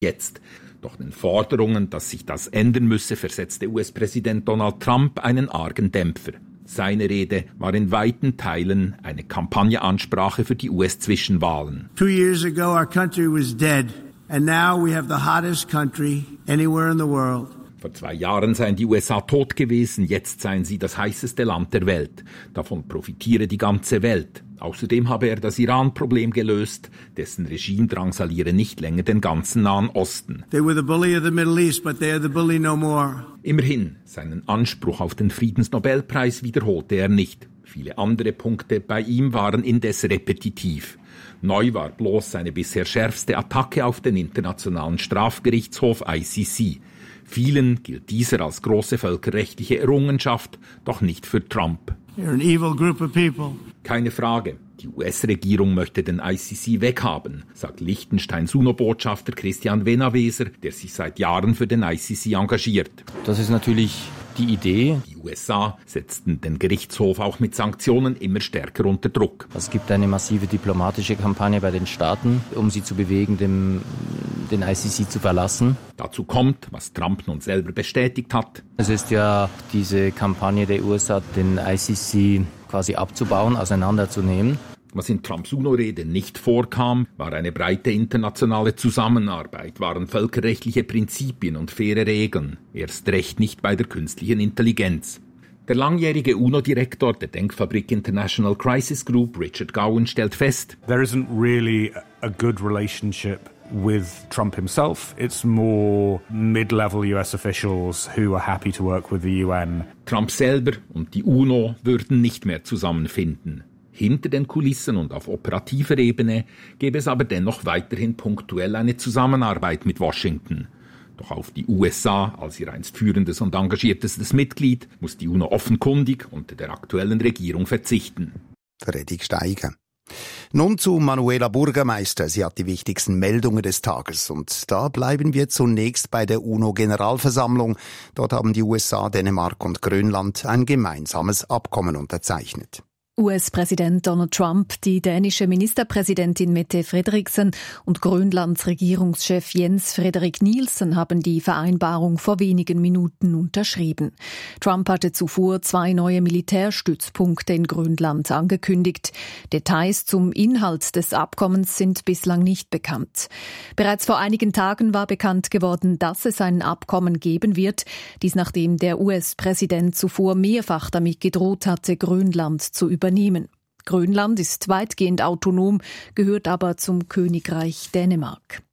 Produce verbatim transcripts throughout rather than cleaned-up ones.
jetzt. Doch den Forderungen, dass sich das ändern müsse, versetzte U S-Präsident Donald Trump einen argen Dämpfer. Seine Rede war in weiten Teilen eine Kampagneansprache für die U S-Zwischenwahlen. Two years ago our country was dead and now we have the hottest country anywhere in the world. Vor zwei Jahren seien die U S A tot gewesen, jetzt seien sie das heißeste Land der Welt. Davon profitiere die ganze Welt. Außerdem habe er das Iran-Problem gelöst, dessen Regime drangsaliere nicht länger den ganzen Nahen Osten. They were the bully of the Middle East, but they are the bully no more. Immerhin, seinen Anspruch auf den Friedensnobelpreis wiederholte er nicht. Viele andere Punkte bei ihm waren indes repetitiv. Neu war bloß seine bisher schärfste Attacke auf den Internationalen Strafgerichtshof I C C. Vielen gilt dieser als große völkerrechtliche Errungenschaft, doch nicht für Trump. You're an evil group of people. Keine Frage, die U S-Regierung möchte den I C C weghaben, sagt Liechtensteins UNO-Botschafter Christian Venaweser, der sich seit Jahren für den I C C engagiert. Das ist natürlich die Idee. Die U S A setzten den Gerichtshof auch mit Sanktionen immer stärker unter Druck. Es gibt eine massive diplomatische Kampagne bei den Staaten, um sie zu bewegen, dem, den I C C zu verlassen. Dazu kommt, was Trump nun selber bestätigt hat. Es ist ja diese Kampagne der U S A, den I C C quasi abzubauen, auseinanderzunehmen. Was in Trumps UNO-Rede nicht vorkam, war eine breite internationale Zusammenarbeit, waren völkerrechtliche Prinzipien und faire Regeln, erst recht nicht bei der künstlichen Intelligenz. Der langjährige UNO-Direktor der Denkfabrik International Crisis Group, Richard Gowan, stellt fest: There isn't really a good relationship with Trump himself. It's more mid-level U S officials who are happy to work with the U N. Trump selber und die UNO würden nicht mehr zusammenfinden. Hinter den Kulissen und auf operativer Ebene gäbe es aber dennoch weiterhin punktuell eine Zusammenarbeit mit Washington. Doch auf die U S A als ihr einst führendes und engagiertestes Mitglied muss die UNO offenkundig unter der aktuellen Regierung verzichten. Fredrik Steiger. Nun zu Manuela Bürgermeister. Sie hat die wichtigsten Meldungen des Tages. Und da bleiben wir zunächst bei der UNO-Generalversammlung. Dort haben die U S A, Dänemark und Grönland ein gemeinsames Abkommen unterzeichnet. U S-Präsident Donald Trump, die dänische Ministerpräsidentin Mette Frederiksen und Grönlands Regierungschef Jens Frederik Nielsen haben die Vereinbarung vor wenigen Minuten unterschrieben. Trump hatte zuvor zwei neue Militärstützpunkte in Grönland angekündigt. Details zum Inhalt des Abkommens sind bislang nicht bekannt. Bereits vor einigen Tagen war bekannt geworden, dass es ein Abkommen geben wird. Dies nachdem der U S-Präsident zuvor mehrfach damit gedroht hatte, Grönland zu übernehmen. Grönland ist weitgehend autonom, gehört aber zum Königreich Dänemark.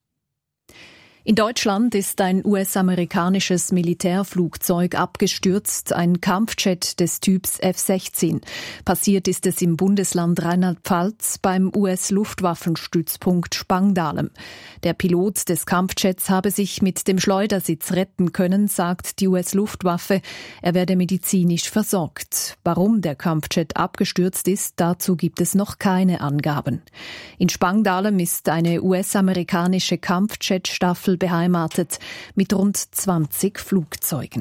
In Deutschland ist ein U S-amerikanisches Militärflugzeug abgestürzt, ein Kampfjet des Typs F sechzehn. Passiert ist es im Bundesland Rheinland-Pfalz beim U S-Luftwaffenstützpunkt Spangdahlem. Der Pilot des Kampfjets habe sich mit dem Schleudersitz retten können, sagt die U S-Luftwaffe. Er werde medizinisch versorgt. Warum der Kampfjet abgestürzt ist, dazu gibt es noch keine Angaben. In Spangdahlem ist eine U S-amerikanische Kampfjet-Staffel beheimatet mit rund zwanzig Flugzeugen.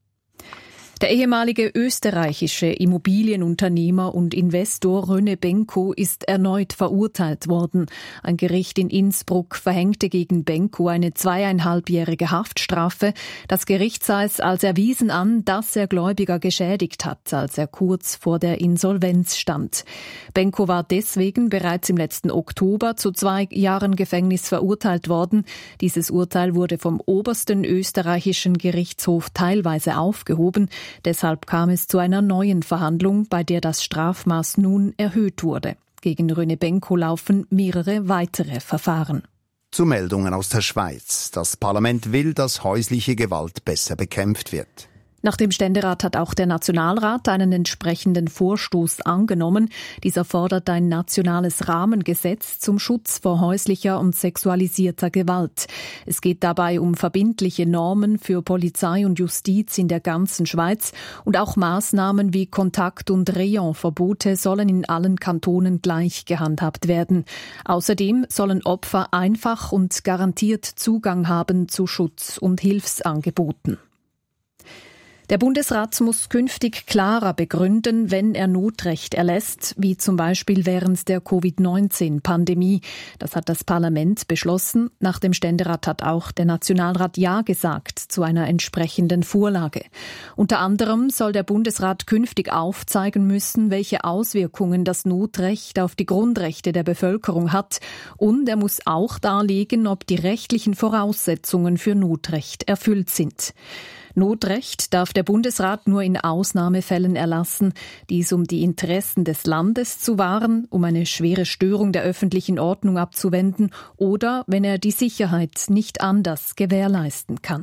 Der ehemalige österreichische Immobilienunternehmer und Investor René Benko ist erneut verurteilt worden. Ein Gericht in Innsbruck verhängte gegen Benko eine zweieinhalbjährige Haftstrafe. Das Gericht sah es als erwiesen an, dass er Gläubiger geschädigt hat, als er kurz vor der Insolvenz stand. Benko war deswegen bereits im letzten Oktober zu zwei Jahren Gefängnis verurteilt worden. Dieses Urteil wurde vom obersten österreichischen Gerichtshof teilweise aufgehoben. Deshalb kam es zu einer neuen Verhandlung, bei der das Strafmaß nun erhöht wurde. Gegen René Benko laufen mehrere weitere Verfahren. Zu Meldungen aus der Schweiz. Das Parlament will, dass häusliche Gewalt besser bekämpft wird. Nach dem Ständerat hat auch der Nationalrat einen entsprechenden Vorstoß angenommen. Dieser fordert ein nationales Rahmengesetz zum Schutz vor häuslicher und sexualisierter Gewalt. Es geht dabei um verbindliche Normen für Polizei und Justiz in der ganzen Schweiz und auch Maßnahmen wie Kontakt- und Rayonverbote sollen in allen Kantonen gleich gehandhabt werden. Außerdem sollen Opfer einfach und garantiert Zugang haben zu Schutz- und Hilfsangeboten. Der Bundesrat muss künftig klarer begründen, wenn er Notrecht erlässt, wie zum Beispiel während der Covid neunzehn Pandemie. Das hat das Parlament beschlossen. Nach dem Ständerat hat auch der Nationalrat Ja gesagt zu einer entsprechenden Vorlage. Unter anderem soll der Bundesrat künftig aufzeigen müssen, welche Auswirkungen das Notrecht auf die Grundrechte der Bevölkerung hat. Und er muss auch darlegen, ob die rechtlichen Voraussetzungen für Notrecht erfüllt sind. Notrecht darf der Bundesrat nur in Ausnahmefällen erlassen, dies um die Interessen des Landes zu wahren, um eine schwere Störung der öffentlichen Ordnung abzuwenden oder wenn er die Sicherheit nicht anders gewährleisten kann.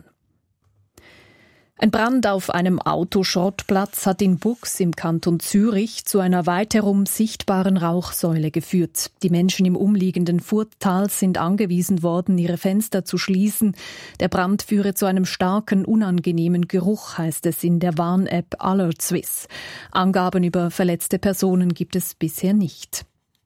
Ein Brand auf einem Autoschrottplatz hat in Buchs im Kanton Zürich zu einer weiterum sichtbaren Rauchsäule geführt. Die Menschen im umliegenden Furttal sind angewiesen worden, ihre Fenster zu schließen. Der Brand führe zu einem starken, unangenehmen Geruch, heißt es in der Warn-App Alert Swiss. Angaben über verletzte Personen gibt es bisher nicht.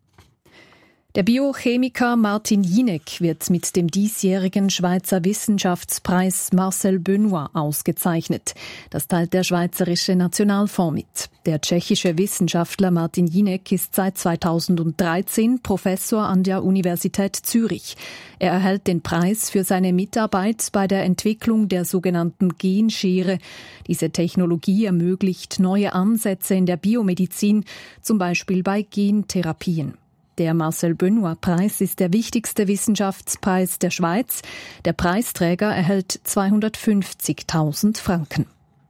Der Biochemiker Martin Jinek wird mit dem diesjährigen Schweizer Wissenschaftspreis Marcel Benoit ausgezeichnet. Das teilt der Schweizerische Nationalfonds mit. Der tschechische Wissenschaftler Martin Jinek ist seit zweitausenddreizehn Professor an der Universität Zürich. Er erhält den Preis für seine Mitarbeit bei der Entwicklung der sogenannten Genschere. Diese Technologie ermöglicht neue Ansätze in der Biomedizin, zum Beispiel bei Gentherapien. Der Marcel Benoit-Preis ist der wichtigste Wissenschaftspreis der Schweiz. Der Preisträger erhält zweihundertfünfzigtausend Franken.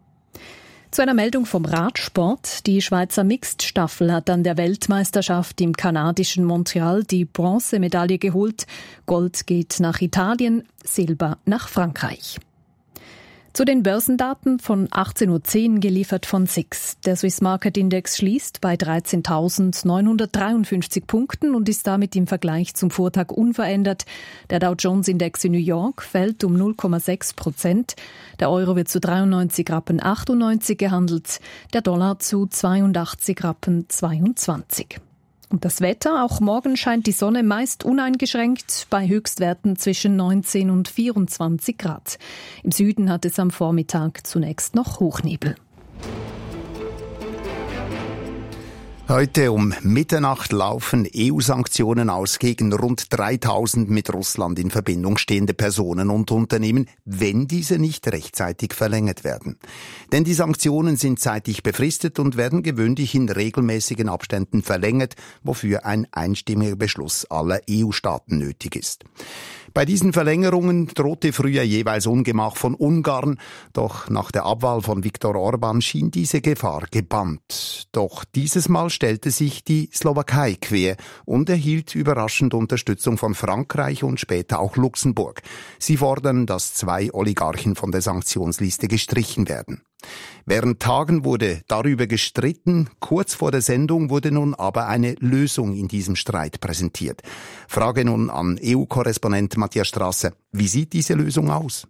Zu einer Meldung vom Radsport. Die Schweizer Mixed-Staffel hat an der Weltmeisterschaft im kanadischen Montreal die Bronzemedaille geholt. Gold geht nach Italien, Silber nach Frankreich. Zu den Börsendaten von achtzehn Uhr zehn geliefert von S I X. Der Swiss Market Index schließt bei dreizehntausendneunhundertdreiundfünfzig Punkten und ist damit im Vergleich zum Vortag unverändert. Der Dow Jones Index in New York fällt um null Komma sechs Prozent. Der Euro wird zu dreiundneunzig Rappen achtundneunzig gehandelt, der Dollar zu zweiundachtzig Rappen zweiundzwanzig. Und das Wetter, auch morgen scheint die Sonne meist uneingeschränkt bei Höchstwerten zwischen neunzehn und vierundzwanzig Grad. Im Süden hat es am Vormittag zunächst noch Hochnebel. Heute um Mitternacht laufen E U-Sanktionen aus gegen rund dreitausend mit Russland in Verbindung stehende Personen und Unternehmen, wenn diese nicht rechtzeitig verlängert werden. Denn die Sanktionen sind zeitlich befristet und werden gewöhnlich in regelmäßigen Abständen verlängert, wofür ein einstimmiger Beschluss aller E U-Staaten nötig ist. Bei diesen Verlängerungen drohte früher jeweils Ungemach von Ungarn, doch nach der Abwahl von Viktor Orban schien diese Gefahr gebannt. Doch dieses Mal stellte sich die Slowakei quer und erhielt überraschend Unterstützung von Frankreich und später auch Luxemburg. Sie fordern, dass zwei Oligarchen von der Sanktionsliste gestrichen werden. Während Tagen wurde darüber gestritten, kurz vor der Sendung wurde nun aber eine Lösung in diesem Streit präsentiert. Frage nun an E U-Korrespondent Matthias Strasser. Wie sieht diese Lösung aus?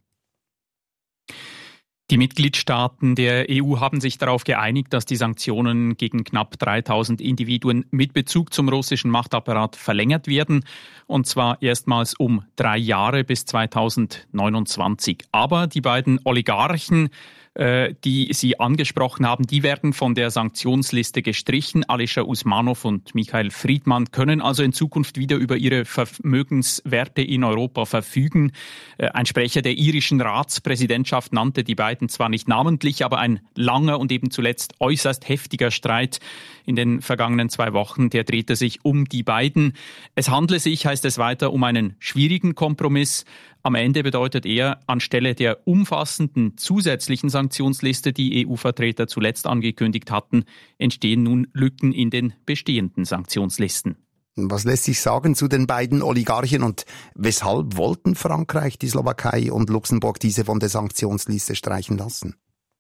Die Mitgliedstaaten der E U haben sich darauf geeinigt, dass die Sanktionen gegen knapp dreitausend Individuen mit Bezug zum russischen Machtapparat verlängert werden. Und zwar erstmals um drei Jahre bis zweitausendneunundzwanzig. Aber die beiden Oligarchen, die Sie angesprochen haben, die werden von der Sanktionsliste gestrichen. Alisher Usmanov und Michael Friedmann können also in Zukunft wieder über ihre Vermögenswerte in Europa verfügen. Ein Sprecher der irischen Ratspräsidentschaft nannte die beiden zwar nicht namentlich, aber ein langer und eben zuletzt äußerst heftiger Streit in den vergangenen zwei Wochen, der drehte sich um die beiden. Es handle sich, heißt es weiter, um einen schwierigen Kompromiss. Am Ende bedeutet er, anstelle der umfassenden zusätzlichen Sanktionsliste, die E U-Vertreter zuletzt angekündigt hatten, entstehen nun Lücken in den bestehenden Sanktionslisten. Was lässt sich sagen zu den beiden Oligarchen und weshalb wollten Frankreich, die Slowakei und Luxemburg diese von der Sanktionsliste streichen lassen?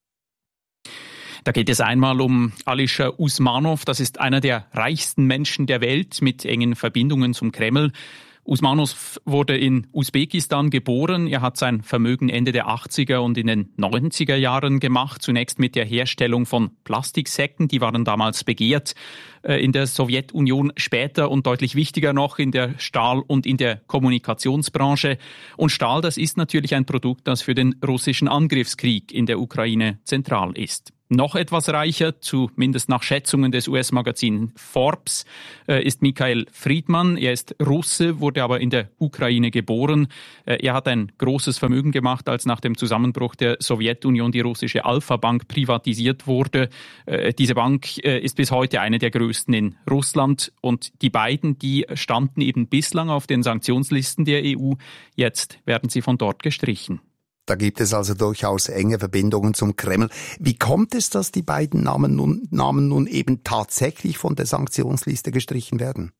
Da geht es einmal um Alisher Usmanov. Das ist einer der reichsten Menschen der Welt mit engen Verbindungen zum Kreml. Usmanov wurde in Usbekistan geboren. Er hat sein Vermögen Ende der achtziger und in den neunziger Jahren gemacht. Zunächst mit der Herstellung von Plastiksäcken. Die waren damals begehrt in der Sowjetunion. Später und deutlich wichtiger noch in der Stahl- und in der Kommunikationsbranche. Und Stahl, das ist natürlich ein Produkt, das für den russischen Angriffskrieg in der Ukraine zentral ist. Noch etwas reicher, zumindest nach Schätzungen des U S-Magazins Forbes, ist Michael Friedman. Er ist Russe, wurde aber in der Ukraine geboren. Er hat ein großes Vermögen gemacht, als nach dem Zusammenbruch der Sowjetunion die russische Alpha-Bank privatisiert wurde. Diese Bank ist bis heute eine der größten in Russland. Und die beiden, die standen eben bislang auf den Sanktionslisten der E U. Jetzt werden sie von dort gestrichen. Da gibt es also durchaus enge Verbindungen zum Kreml. Wie kommt es, dass die beiden Namen nun, Namen nun eben tatsächlich von der Sanktionsliste gestrichen werden?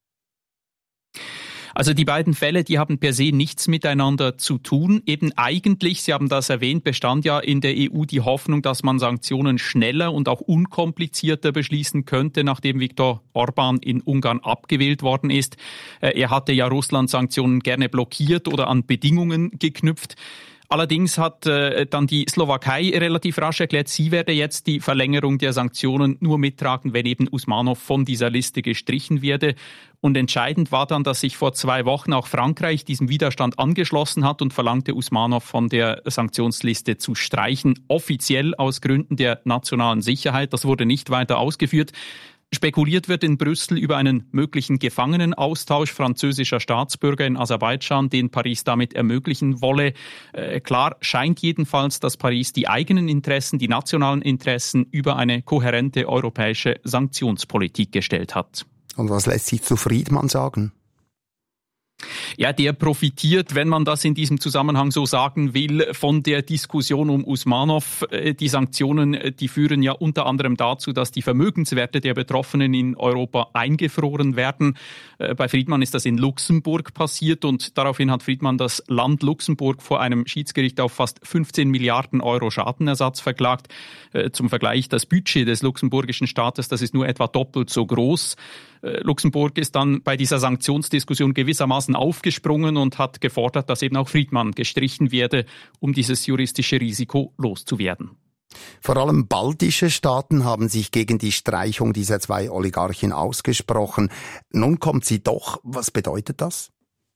Also die beiden Fälle, die haben per se nichts miteinander zu tun. Eben eigentlich, Sie haben das erwähnt, bestand ja in der E U die Hoffnung, dass man Sanktionen schneller und auch unkomplizierter beschließen könnte, nachdem Viktor Orbán in Ungarn abgewählt worden ist. Er hatte ja Russland-Sanktionen gerne blockiert oder an Bedingungen geknüpft. Allerdings hat äh, dann die Slowakei relativ rasch erklärt, sie werde jetzt die Verlängerung der Sanktionen nur mittragen, wenn eben Usmanov von dieser Liste gestrichen werde. Und entscheidend war dann, dass sich vor zwei Wochen auch Frankreich diesem Widerstand angeschlossen hat und verlangte, Usmanov von der Sanktionsliste zu streichen, offiziell aus Gründen der nationalen Sicherheit. Das wurde nicht weiter ausgeführt. Spekuliert wird in Brüssel über einen möglichen Gefangenenaustausch französischer Staatsbürger in Aserbaidschan, den Paris damit ermöglichen wolle. Äh, klar scheint jedenfalls, dass Paris die eigenen Interessen, die nationalen Interessen über eine kohärente europäische Sanktionspolitik gestellt hat. Und was lässt sich zu Friedman sagen? Ja, der profitiert, wenn man das in diesem Zusammenhang so sagen will, von der Diskussion um Usmanov. Die Sanktionen, die führen ja unter anderem dazu, dass die Vermögenswerte der Betroffenen in Europa eingefroren werden. Bei Friedman ist das in Luxemburg passiert und daraufhin hat Friedman das Land Luxemburg vor einem Schiedsgericht auf fast fünfzehn Milliarden Euro Schadenersatz verklagt. Zum Vergleich, das Budget des luxemburgischen Staates, das ist nur etwa doppelt so groß. Luxemburg ist dann bei dieser Sanktionsdiskussion gewissermaßen aufgesprungen und hat gefordert, dass eben auch Friedman gestrichen werde, um dieses juristische Risiko loszuwerden. Vor allem baltische Staaten haben sich gegen die Streichung dieser zwei Oligarchen ausgesprochen. Nun kommt sie doch. Was bedeutet das?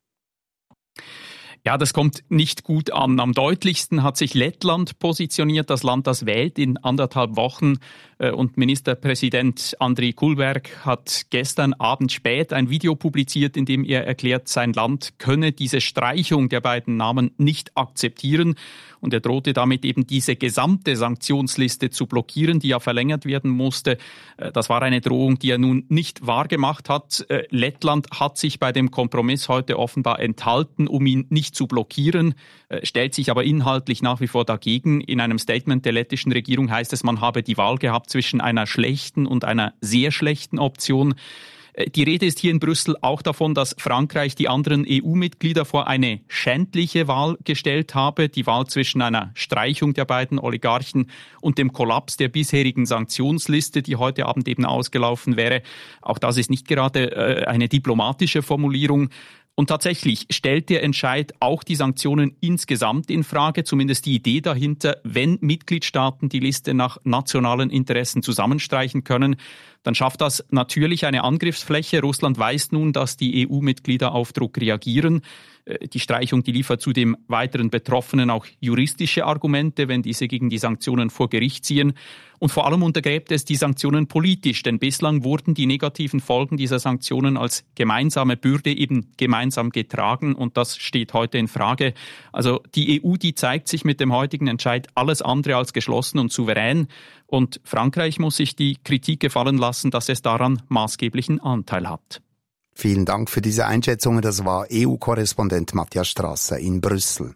Ja, das kommt nicht gut an. Am deutlichsten hat sich Lettland positioniert, das Land, das wählt in anderthalb Wochen. Und Ministerpräsident Andriy Kulberg hat gestern Abend spät ein Video publiziert, in dem er erklärt, sein Land könne diese Streichung der beiden Namen nicht akzeptieren. Und er drohte damit eben diese gesamte Sanktionsliste zu blockieren, die ja verlängert werden musste. Das war eine Drohung, die er nun nicht wahrgemacht hat. Lettland hat sich bei dem Kompromiss heute offenbar enthalten, um ihn nicht zu blockieren, stellt sich aber inhaltlich nach wie vor dagegen. In einem Statement der lettischen Regierung heißt es, man habe die Wahl gehabt zwischen einer schlechten und einer sehr schlechten Option. Die Rede ist hier in Brüssel auch davon, dass Frankreich die anderen E U-Mitglieder vor eine schändliche Wahl gestellt habe. Die Wahl zwischen einer Streichung der beiden Oligarchen und dem Kollaps der bisherigen Sanktionsliste, die heute Abend eben ausgelaufen wäre. Auch das ist nicht gerade äh, eine diplomatische Formulierung. Und tatsächlich stellt der Entscheid auch die Sanktionen insgesamt in Frage, zumindest die Idee dahinter, wenn Mitgliedstaaten die Liste nach nationalen Interessen zusammenstreichen können, dann schafft das natürlich eine Angriffsfläche. Russland weiß nun, dass die E U-Mitglieder auf Druck reagieren. Die Streichung, die liefert zudem weiteren Betroffenen auch juristische Argumente, wenn diese gegen die Sanktionen vor Gericht ziehen. Und vor allem untergräbt es die Sanktionen politisch, denn bislang wurden die negativen Folgen dieser Sanktionen als gemeinsame Bürde eben gemeinsam getragen und das steht heute in Frage. Also die E U, die zeigt sich mit dem heutigen Entscheid alles andere als geschlossen und souverän und Frankreich muss sich die Kritik gefallen lassen, dass es daran maßgeblichen Anteil hat. Vielen Dank für diese Einschätzungen. Das war E U-Korrespondent Matthias Strasser in Brüssel.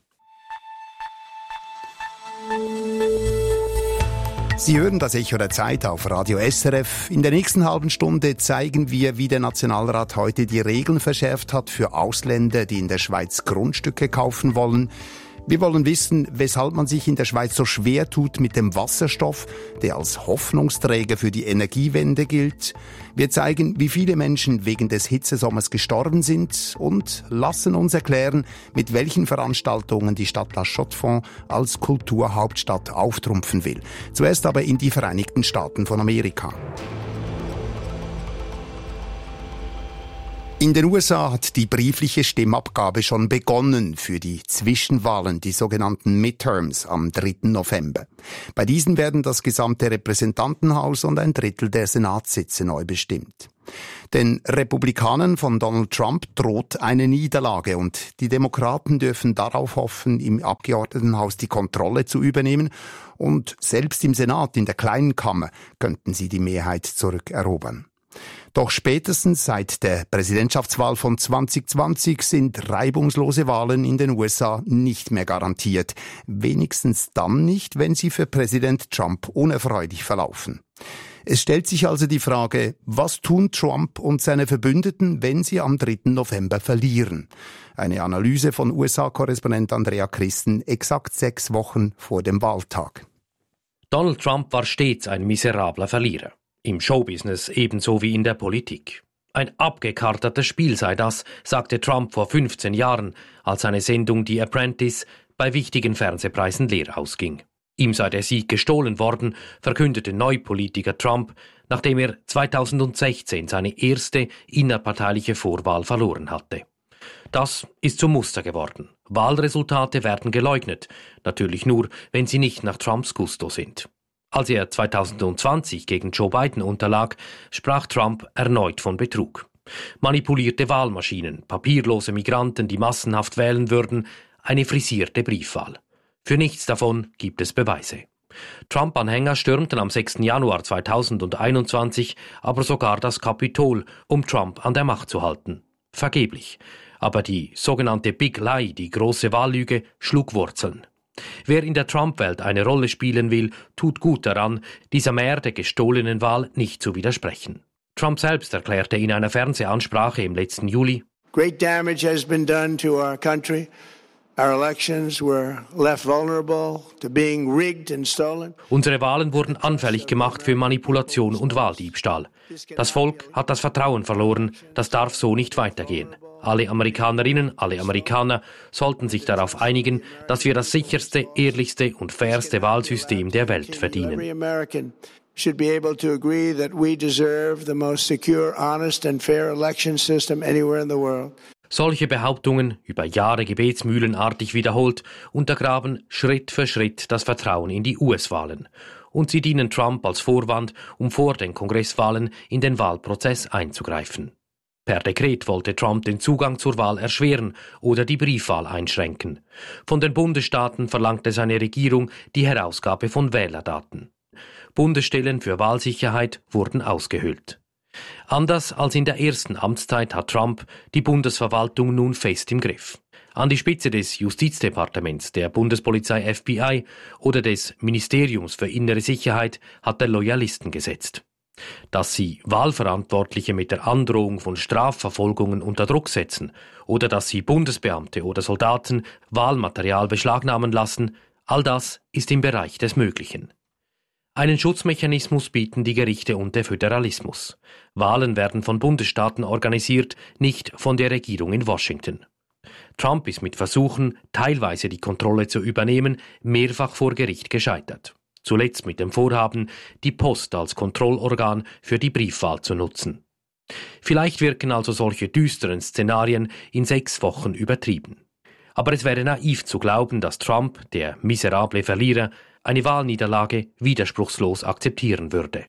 Sie hören das Echo der Zeit auf Radio S R F. In der nächsten halben Stunde zeigen wir, wie der Nationalrat heute die Regeln verschärft hat für Ausländer, die in der Schweiz Grundstücke kaufen wollen. Wir wollen wissen, weshalb man sich in der Schweiz so schwer tut mit dem Wasserstoff, der als Hoffnungsträger für die Energiewende gilt. Wir zeigen, wie viele Menschen wegen des Hitzesommers gestorben sind und lassen uns erklären, mit welchen Veranstaltungen die Stadt La Chaux-de-Fonds als Kulturhauptstadt auftrumpfen will. Zuerst aber in die Vereinigten Staaten von Amerika. In den U S A hat die briefliche Stimmabgabe schon begonnen für die Zwischenwahlen, die sogenannten Midterms am dritten November. Bei diesen werden das gesamte Repräsentantenhaus und ein Drittel der Senatssitze neu bestimmt. Den Republikanern von Donald Trump droht eine Niederlage und die Demokraten dürfen darauf hoffen, im Abgeordnetenhaus die Kontrolle zu übernehmen und selbst im Senat, in der kleinen Kammer, könnten sie die Mehrheit zurückerobern. Doch spätestens seit der Präsidentschaftswahl von zwanzig zwanzig sind reibungslose Wahlen in den U S A nicht mehr garantiert. Wenigstens dann nicht, wenn sie für Präsident Trump unerfreulich verlaufen. Es stellt sich also die Frage, was tun Trump und seine Verbündeten, wenn sie am dritten November verlieren? Eine Analyse von U S A-Korrespondent Andrea Christen, exakt sechs Wochen vor dem Wahltag. Donald Trump war stets ein miserabler Verlierer. Im Showbusiness ebenso wie in der Politik. Ein abgekartetes Spiel sei das, sagte Trump vor fünfzehn Jahren, als seine Sendung The Apprentice bei wichtigen Fernsehpreisen leer ausging. Ihm sei der Sieg gestohlen worden, verkündete Neupolitiker Trump, nachdem er zweitausendsechzehn seine erste innerparteiliche Vorwahl verloren hatte. Das ist zum Muster geworden. Wahlresultate werden geleugnet, natürlich nur, wenn sie nicht nach Trumps Gusto sind. Als er zweitausendzwanzig gegen Joe Biden unterlag, sprach Trump erneut von Betrug. Manipulierte Wahlmaschinen, papierlose Migranten, die massenhaft wählen würden, eine frisierte Briefwahl. Für nichts davon gibt es Beweise. Trump-Anhänger stürmten am sechsten Januar zweitausendeinundzwanzig aber sogar das Kapitol, um Trump an der Macht zu halten. Vergeblich. Aber die sogenannte Big Lie, die große Wahllüge, schlug Wurzeln. Wer in der Trump-Welt eine Rolle spielen will, tut gut daran, dieser Mär der gestohlenen Wahl nicht zu widersprechen. Trump selbst erklärte in einer Fernsehansprache im letzten Juli: Great damage has been done to our country. Our elections were left vulnerable to being rigged and stolen. Unsere Wahlen wurden anfällig gemacht für Manipulation und Wahldiebstahl. Das Volk hat das Vertrauen verloren. Das darf so nicht weitergehen. Alle Amerikanerinnen, alle Amerikaner sollten sich darauf einigen, dass wir das sicherste, ehrlichste und fairste Wahlsystem der Welt verdienen. Should be able to agree that we deserve the most secure, honest and fair election system anywhere in the world. Solche Behauptungen, über Jahre gebetsmühlenartig wiederholt, untergraben Schritt für Schritt das Vertrauen in die U S-Wahlen. Und sie dienen Trump als Vorwand, um vor den Kongresswahlen in den Wahlprozess einzugreifen. Per Dekret wollte Trump den Zugang zur Wahl erschweren oder die Briefwahl einschränken. Von den Bundesstaaten verlangte seine Regierung die Herausgabe von Wählerdaten. Bundesstellen für Wahlsicherheit wurden ausgehöhlt. Anders als in der ersten Amtszeit hat Trump die Bundesverwaltung nun fest im Griff. An die Spitze des Justizdepartements, der Bundespolizei F B I oder des Ministeriums für innere Sicherheit hat er Loyalisten gesetzt. Dass sie Wahlverantwortliche mit der Androhung von Strafverfolgungen unter Druck setzen oder dass sie Bundesbeamte oder Soldaten Wahlmaterial beschlagnahmen lassen, all das ist im Bereich des Möglichen. Einen Schutzmechanismus bieten die Gerichte und der Föderalismus. Wahlen werden von Bundesstaaten organisiert, nicht von der Regierung in Washington. Trump ist mit Versuchen, teilweise die Kontrolle zu übernehmen, mehrfach vor Gericht gescheitert. Zuletzt mit dem Vorhaben, die Post als Kontrollorgan für die Briefwahl zu nutzen. Vielleicht wirken also solche düsteren Szenarien in sechs Wochen übertrieben. Aber es wäre naiv zu glauben, dass Trump, der miserable Verlierer, eine Wahlniederlage widerspruchslos akzeptieren würde.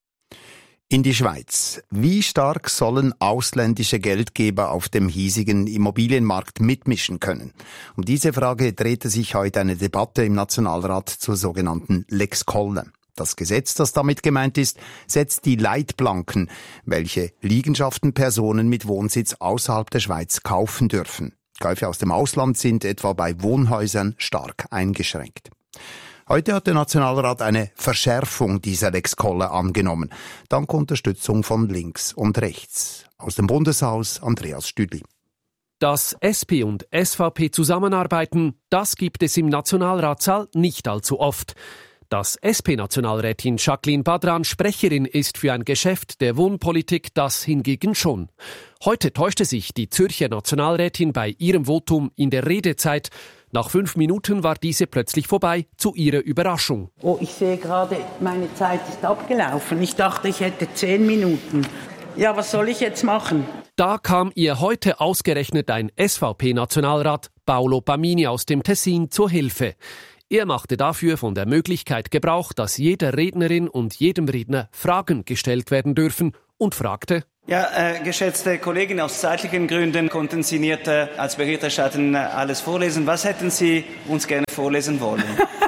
In die Schweiz. Wie stark sollen ausländische Geldgeber auf dem hiesigen Immobilienmarkt mitmischen können? Um diese Frage drehte sich heute eine Debatte im Nationalrat zur sogenannten Lex Kolle. Das Gesetz, das damit gemeint ist, setzt die Leitplanken, welche Liegenschaften Personen mit Wohnsitz außerhalb der Schweiz kaufen dürfen. Käufe aus dem Ausland sind etwa bei Wohnhäusern stark eingeschränkt. Heute hat der Nationalrat eine Verschärfung dieser Lex Kolle angenommen, dank Unterstützung von links und rechts. Aus dem Bundeshaus Andreas Stüdli. Dass S P und S V P zusammenarbeiten, das gibt es im Nationalratssaal nicht allzu oft. Dass S P-Nationalrätin Jacqueline Badran Sprecherin ist für ein Geschäft der Wohnpolitik, das hingegen schon. Heute täuschte sich die Zürcher Nationalrätin bei ihrem Votum in der Redezeit. Nach fünf Minuten war diese plötzlich vorbei, zu ihrer Überraschung. Oh, ich sehe gerade, meine Zeit ist abgelaufen. Ich dachte, ich hätte zehn Minuten. Ja, was soll ich jetzt machen? Da kam ihr heute ausgerechnet ein S V P-Nationalrat, Paolo Pamini aus dem Tessin, zur Hilfe. Er machte dafür von der Möglichkeit Gebrauch, dass jeder Rednerin und jedem Redner Fragen gestellt werden dürfen und fragte: Ja, äh, geschätzte Kollegin, aus zeitlichen Gründen konnten Sie nicht äh, als Berichterstatterin äh, alles vorlesen. Was hätten Sie uns gerne vorlesen wollen?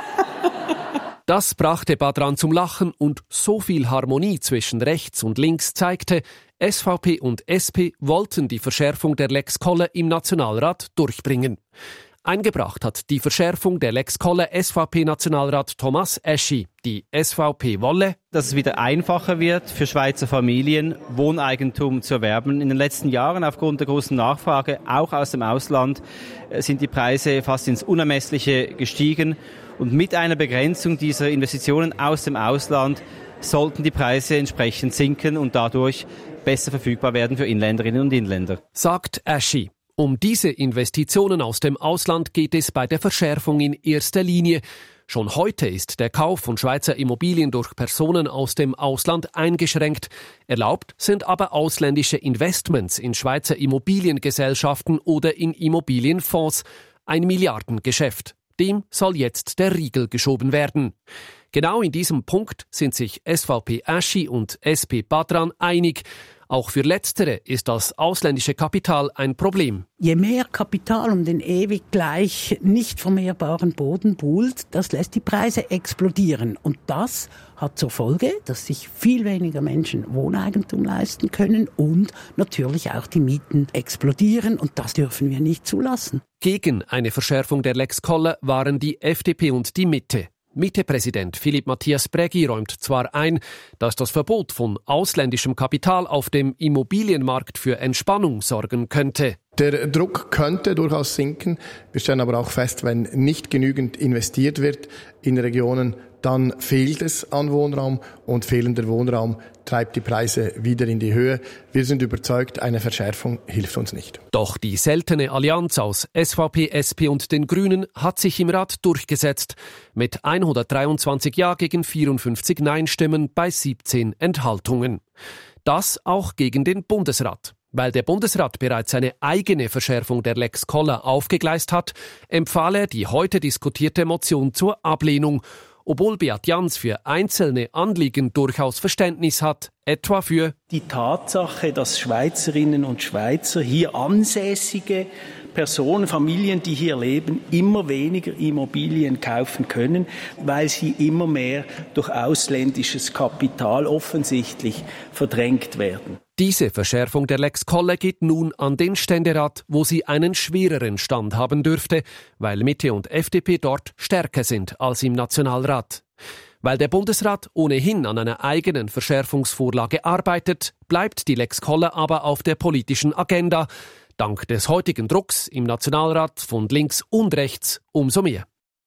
Das brachte Badran zum Lachen und so viel Harmonie zwischen rechts und links zeigte, S V P und S P wollten die Verschärfung der Lex Kolle im Nationalrat durchbringen. Eingebracht hat die Verschärfung der Lex Kolle S V P-Nationalrat Thomas Eschi. Die S V P wolle, dass es wieder einfacher wird für Schweizer Familien, Wohneigentum zu erwerben. In den letzten Jahren aufgrund der großen Nachfrage, auch aus dem Ausland, sind die Preise fast ins Unermessliche gestiegen. Und mit einer Begrenzung dieser Investitionen aus dem Ausland sollten die Preise entsprechend sinken und dadurch besser verfügbar werden für Inländerinnen und Inländer, sagt Eschi. Um diese Investitionen aus dem Ausland geht es bei der Verschärfung in erster Linie. Schon heute ist der Kauf von Schweizer Immobilien durch Personen aus dem Ausland eingeschränkt. Erlaubt sind aber ausländische Investments in Schweizer Immobiliengesellschaften oder in Immobilienfonds. Ein Milliardengeschäft. Dem soll jetzt der Riegel geschoben werden. Genau in diesem Punkt sind sich S V P Eschi und S P Badran einig. Auch für Letztere ist das ausländische Kapital ein Problem. Je mehr Kapital um den ewig gleich nicht vermehrbaren Boden buhlt, das lässt die Preise explodieren. Und das hat zur Folge, dass sich viel weniger Menschen Wohneigentum leisten können und natürlich auch die Mieten explodieren. Und das dürfen wir nicht zulassen. Gegen eine Verschärfung der Lex Kolle waren die F D P und die Mitte. Mitte-Präsident Philipp Matthias Brägi räumt zwar ein, dass das Verbot von ausländischem Kapital auf dem Immobilienmarkt für Entspannung sorgen könnte. Der Druck könnte durchaus sinken. Wir stellen aber auch fest, wenn nicht genügend investiert wird in Regionen, dann fehlt es an Wohnraum und fehlender Wohnraum treibt die Preise wieder in die Höhe. Wir sind überzeugt, eine Verschärfung hilft uns nicht. Doch die seltene Allianz aus S V P, S P und den Grünen hat sich im Rat durchgesetzt. Mit hundertdreiundzwanzig Ja gegen vierundfünfzig Nein-Stimmen bei siebzehn Enthaltungen. Das auch gegen den Bundesrat. Weil der Bundesrat bereits eine eigene Verschärfung der Lex Koller aufgegleist hat, empfahl er die heute diskutierte Motion zur Ablehnung. Obwohl Beat Jans für einzelne Anliegen durchaus Verständnis hat, etwa für die Tatsache, dass Schweizerinnen und Schweizer, hier ansässige Personen, Familien, die hier leben, immer weniger Immobilien kaufen können, weil sie immer mehr durch ausländisches Kapital offensichtlich verdrängt werden. Diese Verschärfung der Lex Kolle geht nun an den Ständerat, wo sie einen schwereren Stand haben dürfte, weil Mitte und F D P dort stärker sind als im Nationalrat. Weil der Bundesrat ohnehin an einer eigenen Verschärfungsvorlage arbeitet, bleibt die Lex Kolle aber auf der politischen Agenda. Dank des heutigen Drucks im Nationalrat von links und rechts umso mehr.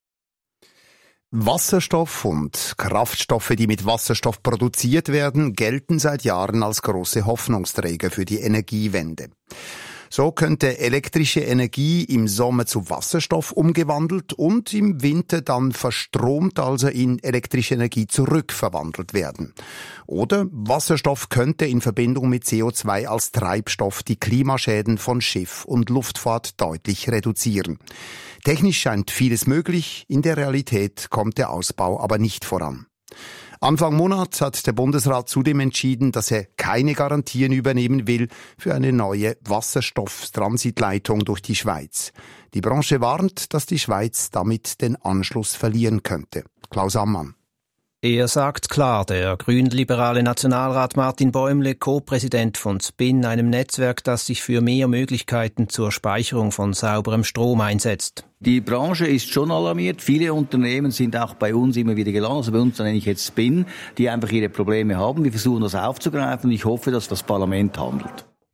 Wasserstoff und Kraftstoffe, die mit Wasserstoff produziert werden, gelten seit Jahren als große Hoffnungsträger für die Energiewende. So könnte elektrische Energie im Sommer zu Wasserstoff umgewandelt und im Winter dann verstromt, also in elektrische Energie zurückverwandelt werden. Oder Wasserstoff könnte in Verbindung mit C O zwei als Treibstoff die Klimaschäden von Schiff und Luftfahrt deutlich reduzieren. Technisch scheint vieles möglich, in der Realität kommt der Ausbau aber nicht voran. Anfang Monat hat der Bundesrat zudem entschieden, dass er keine Garantien übernehmen will für eine neue Wasserstofftransitleitung durch die Schweiz. Die Branche warnt, dass die Schweiz damit den Anschluss verlieren könnte. Klaus Ammann. Er sagt klar, der grünliberale Nationalrat Martin Bäumle, Co-Präsident von Spin, einem Netzwerk, das sich für mehr Möglichkeiten zur Speicherung von sauberem Strom einsetzt. Die Branche ist schon alarmiert. Viele Unternehmen sind auch bei uns immer wieder gelandet. Also bei uns nenne ich jetzt Spin, die einfach ihre Probleme haben. Wir versuchen das aufzugreifen und ich hoffe, dass das Parlament handelt.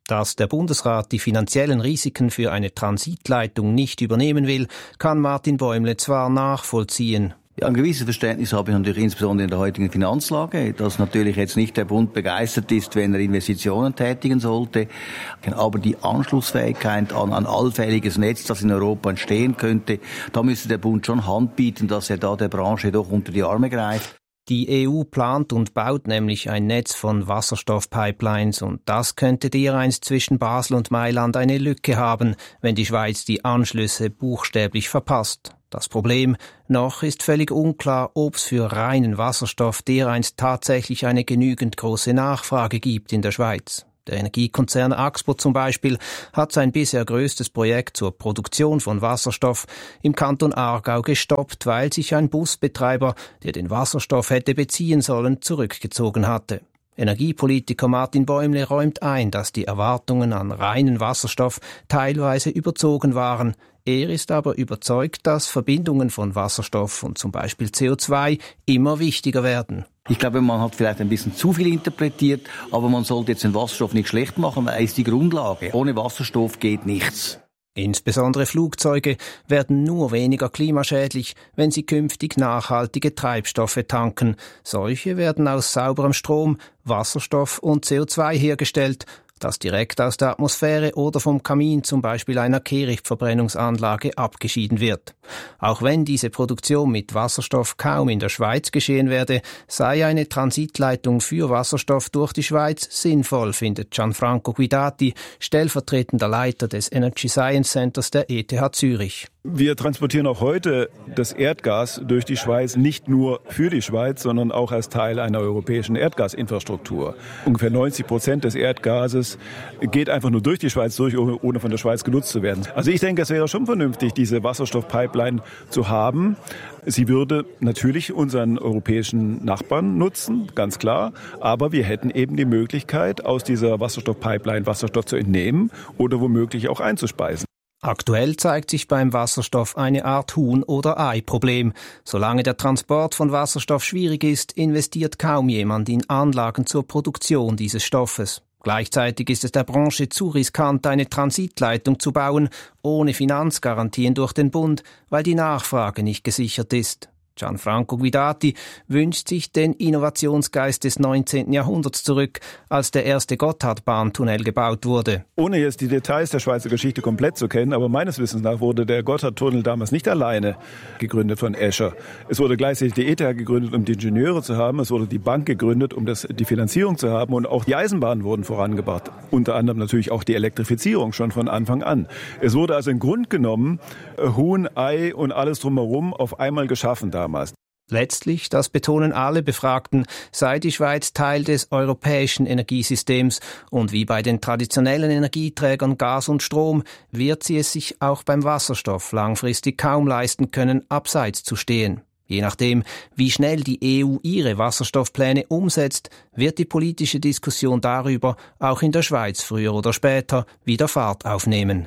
Dass der Bundesrat die finanziellen Risiken für eine Transitleitung nicht übernehmen will, kann Martin Bäumle zwar nachvollziehen. Ja, ein gewisses Verständnis habe ich natürlich insbesondere in der heutigen Finanzlage, dass natürlich jetzt nicht der Bund begeistert ist, wenn er Investitionen tätigen sollte. Aber die Anschlussfähigkeit an ein allfälliges Netz, das in Europa entstehen könnte, da müsste der Bund schon Hand bieten, dass er da der Branche doch unter die Arme greift. Die E U plant und baut nämlich ein Netz von Wasserstoffpipelines und das könnte dereinst zwischen Basel und Mailand eine Lücke haben, wenn die Schweiz die Anschlüsse buchstäblich verpasst. Das Problem, noch ist völlig unklar, ob es für reinen Wasserstoff dereinst tatsächlich eine genügend große Nachfrage gibt in der Schweiz. Der Energiekonzern Axpo zum Beispiel hat sein bisher größtes Projekt zur Produktion von Wasserstoff im Kanton Aargau gestoppt, weil sich ein Busbetreiber, der den Wasserstoff hätte beziehen sollen, zurückgezogen hatte. Energiepolitiker Martin Bäumle räumt ein, dass die Erwartungen an reinen Wasserstoff teilweise überzogen waren. Er ist aber überzeugt, dass Verbindungen von Wasserstoff und zum Beispiel C O zwei immer wichtiger werden. Ich glaube, man hat vielleicht ein bisschen zu viel interpretiert, aber man sollte jetzt den Wasserstoff nicht schlecht machen, weil er ist die Grundlage. Ohne Wasserstoff geht nichts. Insbesondere Flugzeuge werden nur weniger klimaschädlich, wenn sie künftig nachhaltige Treibstoffe tanken. Solche werden aus sauberem Strom, Wasserstoff und C O zwei hergestellt, das direkt aus der Atmosphäre oder vom Kamin zum Beispiel einer Kehrichtverbrennungsanlage abgeschieden wird. Auch wenn diese Produktion mit Wasserstoff kaum in der Schweiz geschehen werde, sei eine Transitleitung für Wasserstoff durch die Schweiz sinnvoll, findet Gianfranco Guidati, stellvertretender Leiter des Energy Science Centers der E T H Zürich. Wir transportieren auch heute das Erdgas durch die Schweiz, nicht nur für die Schweiz, sondern auch als Teil einer europäischen Erdgasinfrastruktur. Ungefähr neunzig Prozent des Erdgases geht einfach nur durch die Schweiz durch, ohne von der Schweiz genutzt zu werden. Also ich denke, es wäre schon vernünftig, diese Wasserstoffpipeline zu haben. Sie würde natürlich unseren europäischen Nachbarn nutzen, ganz klar. Aber wir hätten eben die Möglichkeit, aus dieser Wasserstoffpipeline Wasserstoff zu entnehmen oder womöglich auch einzuspeisen. Aktuell zeigt sich beim Wasserstoff eine Art Huhn- oder Ei-Problem. Solange der Transport von Wasserstoff schwierig ist, investiert kaum jemand in Anlagen zur Produktion dieses Stoffes. Gleichzeitig ist es der Branche zu riskant, eine Transitleitung zu bauen, ohne Finanzgarantien durch den Bund, weil die Nachfrage nicht gesichert ist. Gianfranco Guidati wünscht sich den Innovationsgeist des neunzehnten Jahrhunderts zurück, als der erste Gotthardbahntunnel gebaut wurde. Ohne jetzt die Details der Schweizer Geschichte komplett zu kennen, aber meines Wissens nach wurde der Gotthardtunnel damals nicht alleine gegründet von Escher. Es wurde gleichzeitig die E T H gegründet, um die Ingenieure zu haben. Es wurde die Bank gegründet, um das, die Finanzierung zu haben. Und auch die Eisenbahnen wurden vorangebracht. Unter anderem natürlich auch die Elektrifizierung schon von Anfang an. Es wurde also im Grunde genommen Huhn, Ei und alles drumherum auf einmal geschaffen damals. Letztlich, das betonen alle Befragten, sei die Schweiz Teil des europäischen Energiesystems und wie bei den traditionellen Energieträgern Gas und Strom wird sie es sich auch beim Wasserstoff langfristig kaum leisten können, abseits zu stehen. Je nachdem, wie schnell die E U ihre Wasserstoffpläne umsetzt, wird die politische Diskussion darüber auch in der Schweiz früher oder später wieder Fahrt aufnehmen.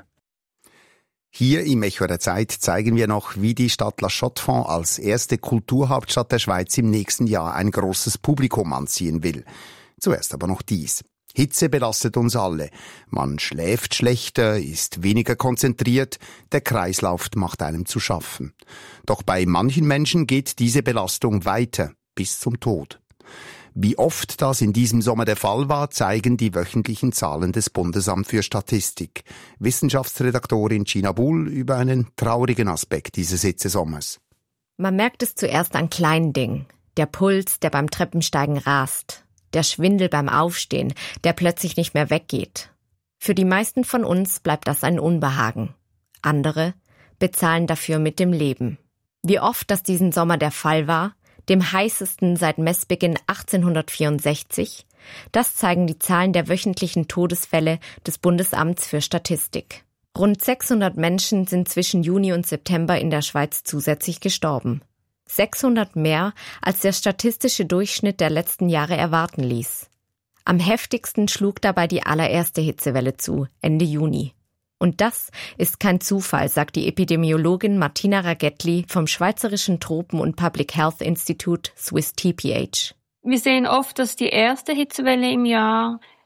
Hier im Echo der Zeit zeigen wir noch, wie die Stadt La Chaux-de-Fonds als erste Kulturhauptstadt der Schweiz im nächsten Jahr ein großes Publikum anziehen will. Zuerst aber noch dies. Hitze belastet uns alle. Man schläft schlechter, ist weniger konzentriert, der Kreislauf macht einem zu schaffen. Doch bei manchen Menschen geht diese Belastung weiter, bis zum Tod. Wie oft das in diesem Sommer der Fall war, zeigen die wöchentlichen Zahlen des Bundesamt für Statistik. Wissenschaftsredaktorin Gina Bull über einen traurigen Aspekt dieses Hitzesommers. Man merkt es zuerst an kleinen Dingen. Der Puls, der beim Treppensteigen rast. Der Schwindel beim Aufstehen, der plötzlich nicht mehr weggeht. Für die meisten von uns bleibt das ein Unbehagen. Andere bezahlen dafür mit dem Leben. Wie oft das diesen Sommer der Fall war, dem heißesten seit Messbeginn achtzehnhundertvierundsechzig, das zeigen die Zahlen der wöchentlichen Todesfälle des Bundesamts für Statistik. Rund sechshundert Menschen sind zwischen Juni und September in der Schweiz zusätzlich gestorben. sechshundert mehr, als der statistische Durchschnitt der letzten Jahre erwarten ließ. Am heftigsten schlug dabei die allererste Hitzewelle zu, Ende Juni. Und das ist kein Zufall, sagt die Epidemiologin Martina Ragetli vom Schweizerischen Tropen- und Public Health Institute Swiss T P H. Wir sehen oft, dass die erste Hitzewelle im Jahr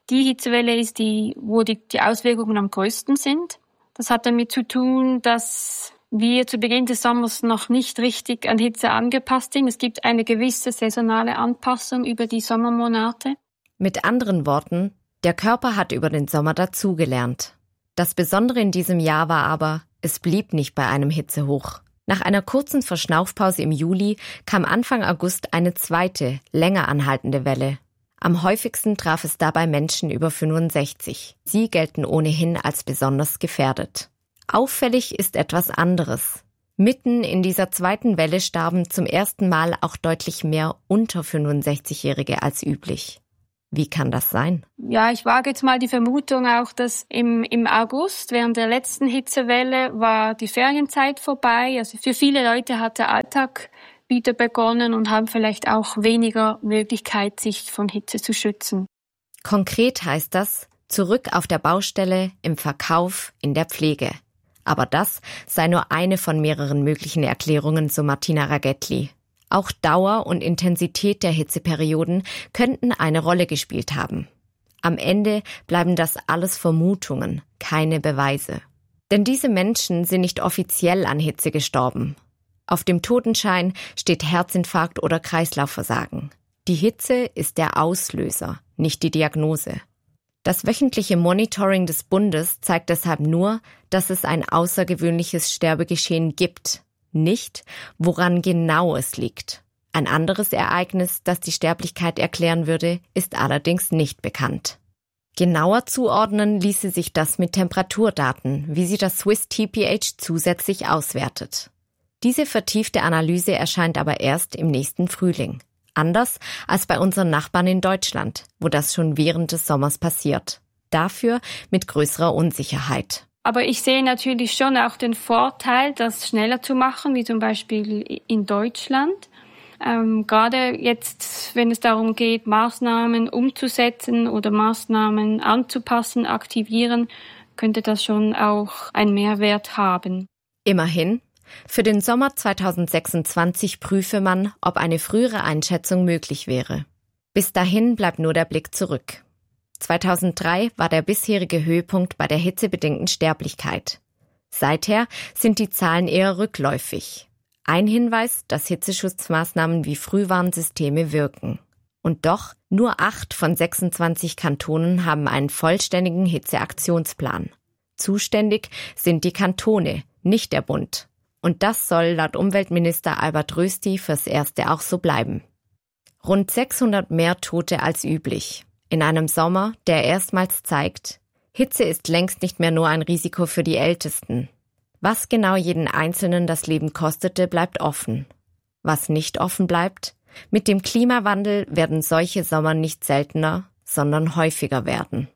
die Hitzewelle ist, die, wo die, die Auswirkungen am größten sind. Das hat damit zu tun, dass wir zu Beginn des Sommers noch nicht richtig an Hitze angepasst sind. Es gibt eine gewisse saisonale Anpassung über die Sommermonate. Mit anderen Worten, der Körper hat über den Sommer dazugelernt. Das Besondere in diesem Jahr war aber, es blieb nicht bei einem Hitzehoch. Nach einer kurzen Verschnaufpause im Juli kam Anfang August eine zweite, länger anhaltende Welle. Am häufigsten traf es dabei Menschen über fünfundsechzig. Sie gelten ohnehin als besonders gefährdet. Auffällig ist etwas anderes. Mitten in dieser zweiten Welle starben zum ersten Mal auch deutlich mehr unter fünfundsechzigjährige als üblich. Wie kann das sein? Ja, ich wage jetzt mal die Vermutung auch, dass im, im August, während der letzten Hitzewelle, war die Ferienzeit vorbei. Also für viele Leute hat der Alltag wieder begonnen und haben vielleicht auch weniger Möglichkeit, sich von Hitze zu schützen. Konkret heißt das, zurück auf der Baustelle, im Verkauf, in der Pflege. Aber das sei nur eine von mehreren möglichen Erklärungen, so Martina Ragetli. Auch Dauer und Intensität der Hitzeperioden könnten eine Rolle gespielt haben. Am Ende bleiben das alles Vermutungen, keine Beweise. Denn diese Menschen sind nicht offiziell an Hitze gestorben. Auf dem Totenschein steht Herzinfarkt oder Kreislaufversagen. Die Hitze ist der Auslöser, nicht die Diagnose. Das wöchentliche Monitoring des Bundes zeigt deshalb nur, dass es ein außergewöhnliches Sterbegeschehen gibt, nicht, woran genau es liegt. Ein anderes Ereignis, das die Sterblichkeit erklären würde, ist allerdings nicht bekannt. Genauer zuordnen ließe sich das mit Temperaturdaten, wie sie das Swiss T P H zusätzlich auswertet. Diese vertiefte Analyse erscheint aber erst im nächsten Frühling. Anders als bei unseren Nachbarn in Deutschland, wo das schon während des Sommers passiert. Dafür mit größerer Unsicherheit. Aber ich sehe natürlich schon auch den Vorteil, das schneller zu machen, wie zum Beispiel in Deutschland. Ähm, gerade jetzt, wenn es darum geht, Maßnahmen umzusetzen oder Maßnahmen anzupassen, aktivieren, könnte das schon auch einen Mehrwert haben. Immerhin, für den Sommer zweitausendsechsundzwanzig prüfe man, ob eine frühere Einschätzung möglich wäre. Bis dahin bleibt nur der Blick zurück. zweitausenddrei war der bisherige Höhepunkt bei der hitzebedingten Sterblichkeit. Seither sind die Zahlen eher rückläufig. Ein Hinweis, dass Hitzeschutzmaßnahmen wie Frühwarnsysteme wirken. Und doch, nur acht von sechsundzwanzig Kantonen haben einen vollständigen Hitzeaktionsplan. Zuständig sind die Kantone, nicht der Bund. Und das soll laut Umweltminister Albert Rösti fürs Erste auch so bleiben. Rund sechshundert mehr Tote als üblich. In einem Sommer, der erstmals zeigt, Hitze ist längst nicht mehr nur ein Risiko für die Ältesten. Was genau jeden Einzelnen das Leben kostete, bleibt offen. Was nicht offen bleibt? Mit dem Klimawandel werden solche Sommer nicht seltener, sondern häufiger werden.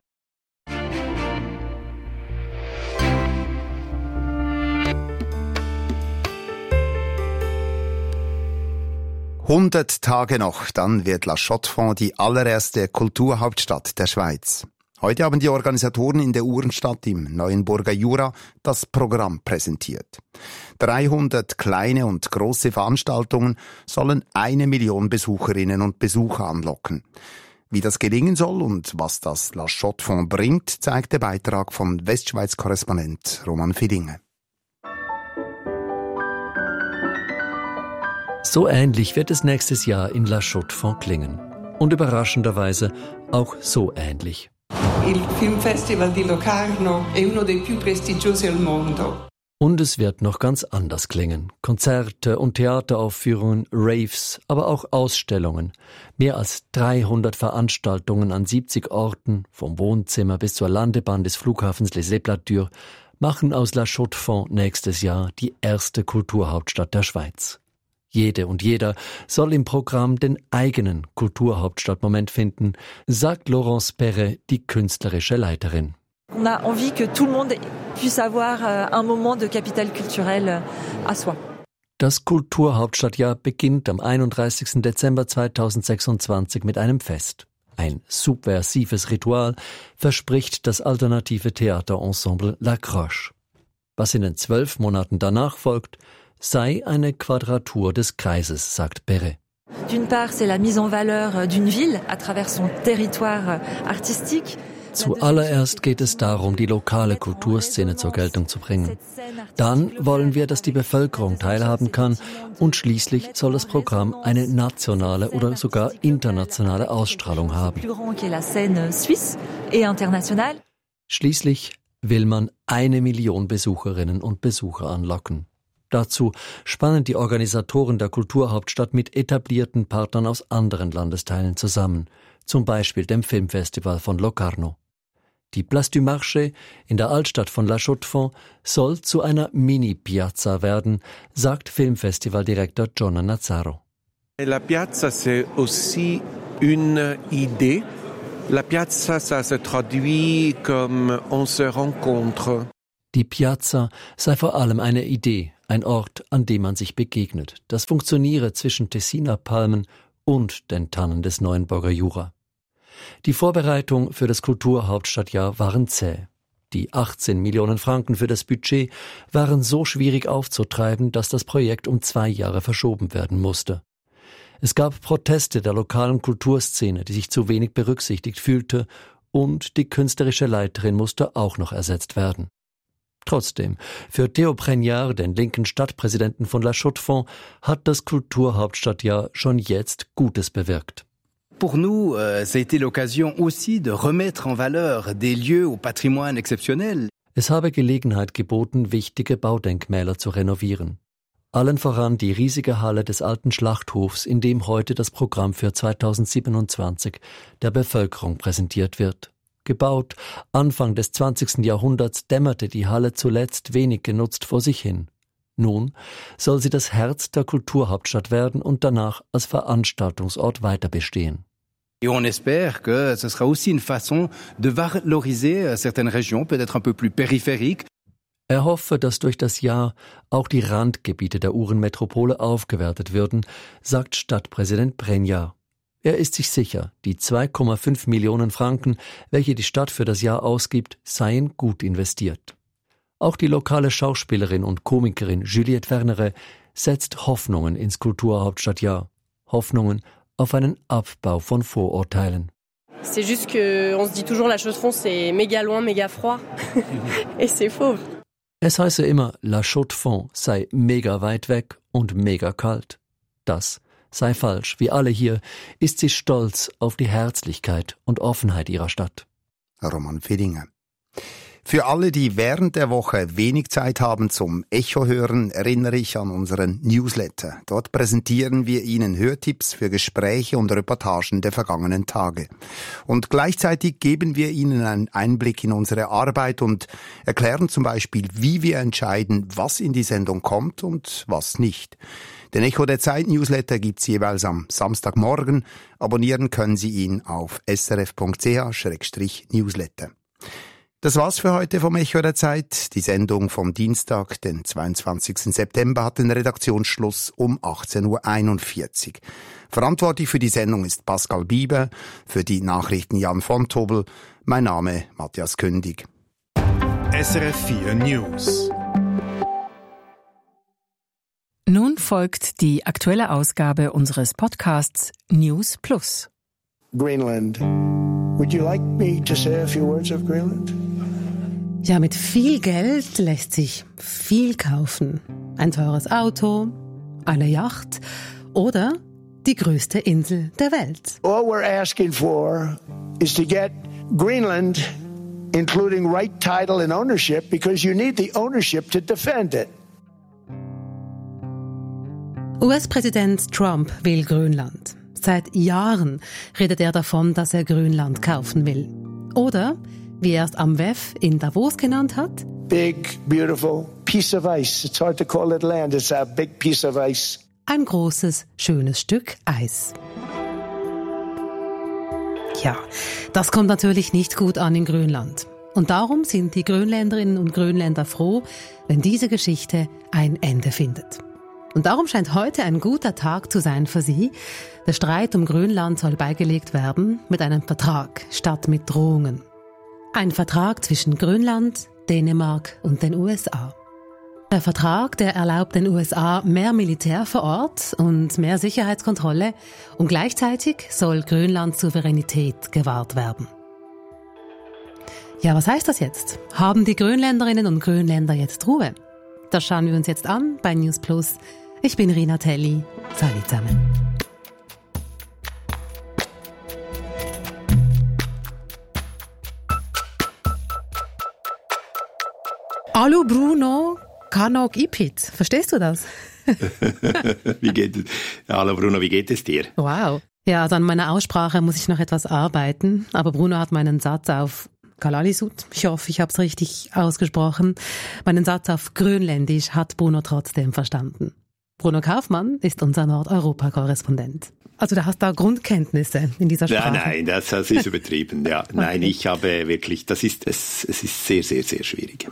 hundert Tage noch, dann wird La Chaux-de-Fonds die allererste Kulturhauptstadt der Schweiz. Heute haben die Organisatoren in der Uhrenstadt im Neuenburger Jura das Programm präsentiert. dreihundert kleine und große Veranstaltungen sollen eine Million Besucherinnen und Besucher anlocken. Wie das gelingen soll und was das La Chaux-de-Fonds bringt, zeigt der Beitrag von Westschweiz-Korrespondent Roman Fidinge. So ähnlich wird es nächstes Jahr in La Chaux-de-Fonds klingen. Und überraschenderweise auch so ähnlich. Il Filmfestival di Locarno è uno dei più prestigiosi al mondo. Und es wird noch ganz anders klingen. Konzerte und Theateraufführungen, Raves, aber auch Ausstellungen. Mehr als dreihundert Veranstaltungen an siebzig Orten, vom Wohnzimmer bis zur Landebahn des Flughafens Les Éplatures, machen aus La Chaux-de-Fonds nächstes Jahr die erste Kulturhauptstadt der Schweiz. Jede und jeder soll im Programm den eigenen Kulturhauptstadtmoment finden, sagt Laurence Perret, die künstlerische Leiterin. On a envie que tout le monde puisse avoir un moment de capital culturel à soi. Das Kulturhauptstadtjahr beginnt am einunddreißigsten Dezember zweitausendsechsundzwanzig mit einem Fest. Ein subversives Ritual verspricht das alternative Theaterensemble La Croche. Was in den zwölf Monaten danach folgt, sei eine Quadratur des Kreises, sagt Perret. D'une part, c'est la mise en valeur d'une ville à travers son territoire artistique. Zuallererst geht es darum, die lokale Kulturszene zur Geltung zu bringen. Dann wollen wir, dass die Bevölkerung teilhaben kann und schließlich soll das Programm eine nationale oder sogar internationale Ausstrahlung haben. Schließlich will man eine Million Besucherinnen und Besucher anlocken. Dazu spannen die Organisatoren der Kulturhauptstadt mit etablierten Partnern aus anderen Landesteilen zusammen, zum Beispiel dem Filmfestival von Locarno. Die Place du Marché in der Altstadt von La Chaux-de-Fonds soll zu einer Mini-Piazza werden, sagt Filmfestivaldirektor John Nazzaro. La piazza, c'est aussi une idée. La piazza, ça se traduit comme on se rencontre. Die Piazza sei vor allem eine Idee, ein Ort, an dem man sich begegnet. Das funktioniere zwischen Tessiner Palmen und den Tannen des Neuenburger Jura. Die Vorbereitungen für das Kulturhauptstadtjahr waren zäh. Die achtzehn Millionen Franken für das Budget waren so schwierig aufzutreiben, dass das Projekt um zwei Jahre verschoben werden musste. Es gab Proteste der lokalen Kulturszene, die sich zu wenig berücksichtigt fühlte, und die künstlerische Leiterin musste auch noch ersetzt werden. Trotzdem, für Theo Pregnard, den linken Stadtpräsidenten von La Chaux-de-Fonds, hat das Kulturhauptstadtjahr schon jetzt Gutes bewirkt. Pour nous, euh, ça a été l'occasion aussi de remettre en valeur des lieux au patrimoine exceptionnel. Es habe Gelegenheit geboten, wichtige Baudenkmäler zu renovieren. Allen voran die riesige Halle des alten Schlachthofs, in dem heute das Programm für zweitausendsiebenundzwanzig der Bevölkerung präsentiert wird. Gebaut Anfang des zwanzigsten Jahrhunderts, dämmerte die Halle zuletzt wenig genutzt vor sich hin. Nun soll sie das Herz der Kulturhauptstadt werden und danach als Veranstaltungsort weiter bestehen. Et on espère que ce sera aussi une façon de valoriser certaines régions, peut-être un peu plus périphériques. Er hoffe, dass durch das Jahr auch die Randgebiete der Uhrenmetropole aufgewertet würden, sagt Stadtpräsident Pregnard. Er ist sich sicher, die zwei Komma fünf Millionen Franken, welche die Stadt für das Jahr ausgibt, seien gut investiert. Auch die lokale Schauspielerin und Komikerin Juliette Verneret setzt Hoffnungen ins Kulturhauptstadtjahr. Hoffnungen auf einen Abbau von Vorurteilen. C'est juste que on se dit toujours La Chaux-de-Fonds c'est méga loin, méga froid. Et c'est faux. Es heiße immer, La Chaux-de-Fonds sei mega weit weg und mega kalt. Das sei falsch. Wie alle hier ist sie stolz auf die Herzlichkeit und Offenheit ihrer Stadt. Roman Fedinger. Für alle, die während der Woche wenig Zeit haben zum Echo hören, erinnere ich an unseren Newsletter. Dort präsentieren wir Ihnen Hörtipps für Gespräche und Reportagen der vergangenen Tage. Und gleichzeitig geben wir Ihnen einen Einblick in unsere Arbeit und erklären zum Beispiel, wie wir entscheiden, was in die Sendung kommt und was nicht. Den Echo der Zeit Newsletter gibt's jeweils am Samstagmorgen. Abonnieren können Sie ihn auf s r f punkt c h slash newsletter. Das war's für heute vom Echo der Zeit. Die Sendung vom Dienstag, den zweiundzwanzigsten September, hat den Redaktionsschluss um achtzehn Uhr einundvierzig. Verantwortlich für die Sendung ist Pascal Bieber, für die Nachrichten Jan von Tobel. Mein Name Matthias Kündig. S R F vier News. Nun folgt die aktuelle Ausgabe unseres Podcasts News Plus. Greenland. Would you like me to say a few words of Greenland? Ja, mit viel Geld lässt sich viel kaufen. Ein teures Auto, eine Yacht oder die größte Insel der Welt. All we're asking for is to get Greenland, including right title and ownership, because you need the ownership to defend it. U S-Präsident Trump will Grönland. Seit Jahren redet er davon, dass er Grönland kaufen will. Oder, wie er es am W E F in Davos genannt hat, Big, beautiful piece of ice. It's hard to call it land. It's a big piece of ice. Ein großes, schönes Stück Eis. Ja, das kommt natürlich nicht gut an in Grönland. Und darum sind die Grönländerinnen und Grönländer froh, wenn diese Geschichte ein Ende findet. Und darum scheint heute ein guter Tag zu sein für sie. Der Streit um Grönland soll beigelegt werden mit einem Vertrag statt mit Drohungen. Ein Vertrag zwischen Grönland, Dänemark und den U S A. Der Vertrag, der erlaubt den U S A mehr Militär vor Ort und mehr Sicherheitskontrolle und gleichzeitig soll Grönlands Souveränität gewahrt werden. Ja, was heißt das jetzt? Haben die Grönländerinnen und Grönländer jetzt Ruhe? Das schauen wir uns jetzt an bei News Plus. Ich bin Rina Telli. Salut zusammen. Hallo Bruno, Kanok Ipit. Verstehst du das? Wie geht es? Hallo Bruno, wie geht es dir? Wow. Ja, also an meiner Aussprache muss ich noch etwas arbeiten, aber Bruno hat meinen Satz auf Kalaallisut, ich hoffe, ich habe es richtig ausgesprochen, meinen Satz auf Grönländisch hat Bruno trotzdem verstanden. Bruno Kaufmann ist unser Nordeuropa-Korrespondent. Also du hast da Grundkenntnisse in dieser Sprache? Nein, nein, das, das ist übertrieben. Ja, okay. Nein, ich habe wirklich, das ist, es, es ist sehr, sehr, sehr schwierig.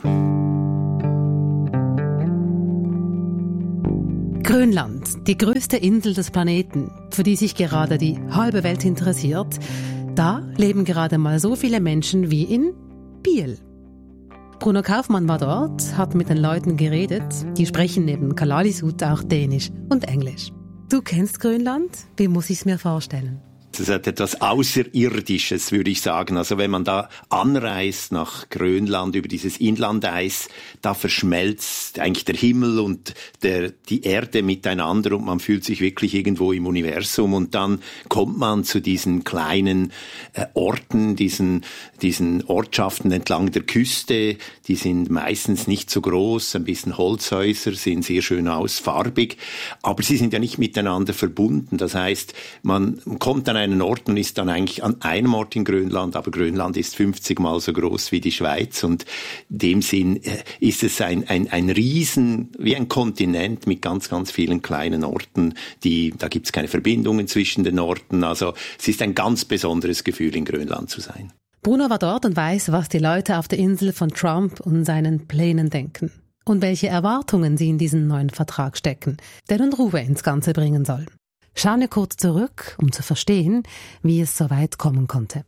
Grönland, die größte Insel des Planeten, für die sich gerade die halbe Welt interessiert, da leben gerade mal so viele Menschen wie in Biel. Bruno Kaufmann war dort, hat mit den Leuten geredet, die sprechen neben Kalaallisut auch Dänisch und Englisch. Du kennst Grönland? Wie muss ich es mir vorstellen? Das hat etwas Außerirdisches, würde ich sagen. Also wenn man da anreist nach Grönland über dieses Inlandeis, da verschmelzt eigentlich der Himmel und der, die Erde miteinander und man fühlt sich wirklich irgendwo im Universum. Und dann kommt man zu diesen kleinen äh, Orten, diesen, diesen Ortschaften entlang der Küste. Die sind meistens nicht so groß, ein bisschen Holzhäuser, sehen sehr schön aus, farbig. Aber sie sind ja nicht miteinander verbunden. Das heißt, man kommt dann einen Ort und ist dann eigentlich an einem Ort in Grönland, aber Grönland ist fünfzig Mal so groß wie die Schweiz und in dem Sinn ist es ein, ein, ein Riesen, wie ein Kontinent mit ganz, ganz vielen kleinen Orten, die, da gibt es keine Verbindungen zwischen den Orten, also es ist ein ganz besonderes Gefühl, in Grönland zu sein. Bruno war dort und weiß, was die Leute auf der Insel von Trump und seinen Plänen denken und welche Erwartungen sie in diesen neuen Vertrag stecken, der nun Ruhe ins Ganze bringen soll. Schauen wir kurz zurück, um zu verstehen, wie es so weit kommen konnte.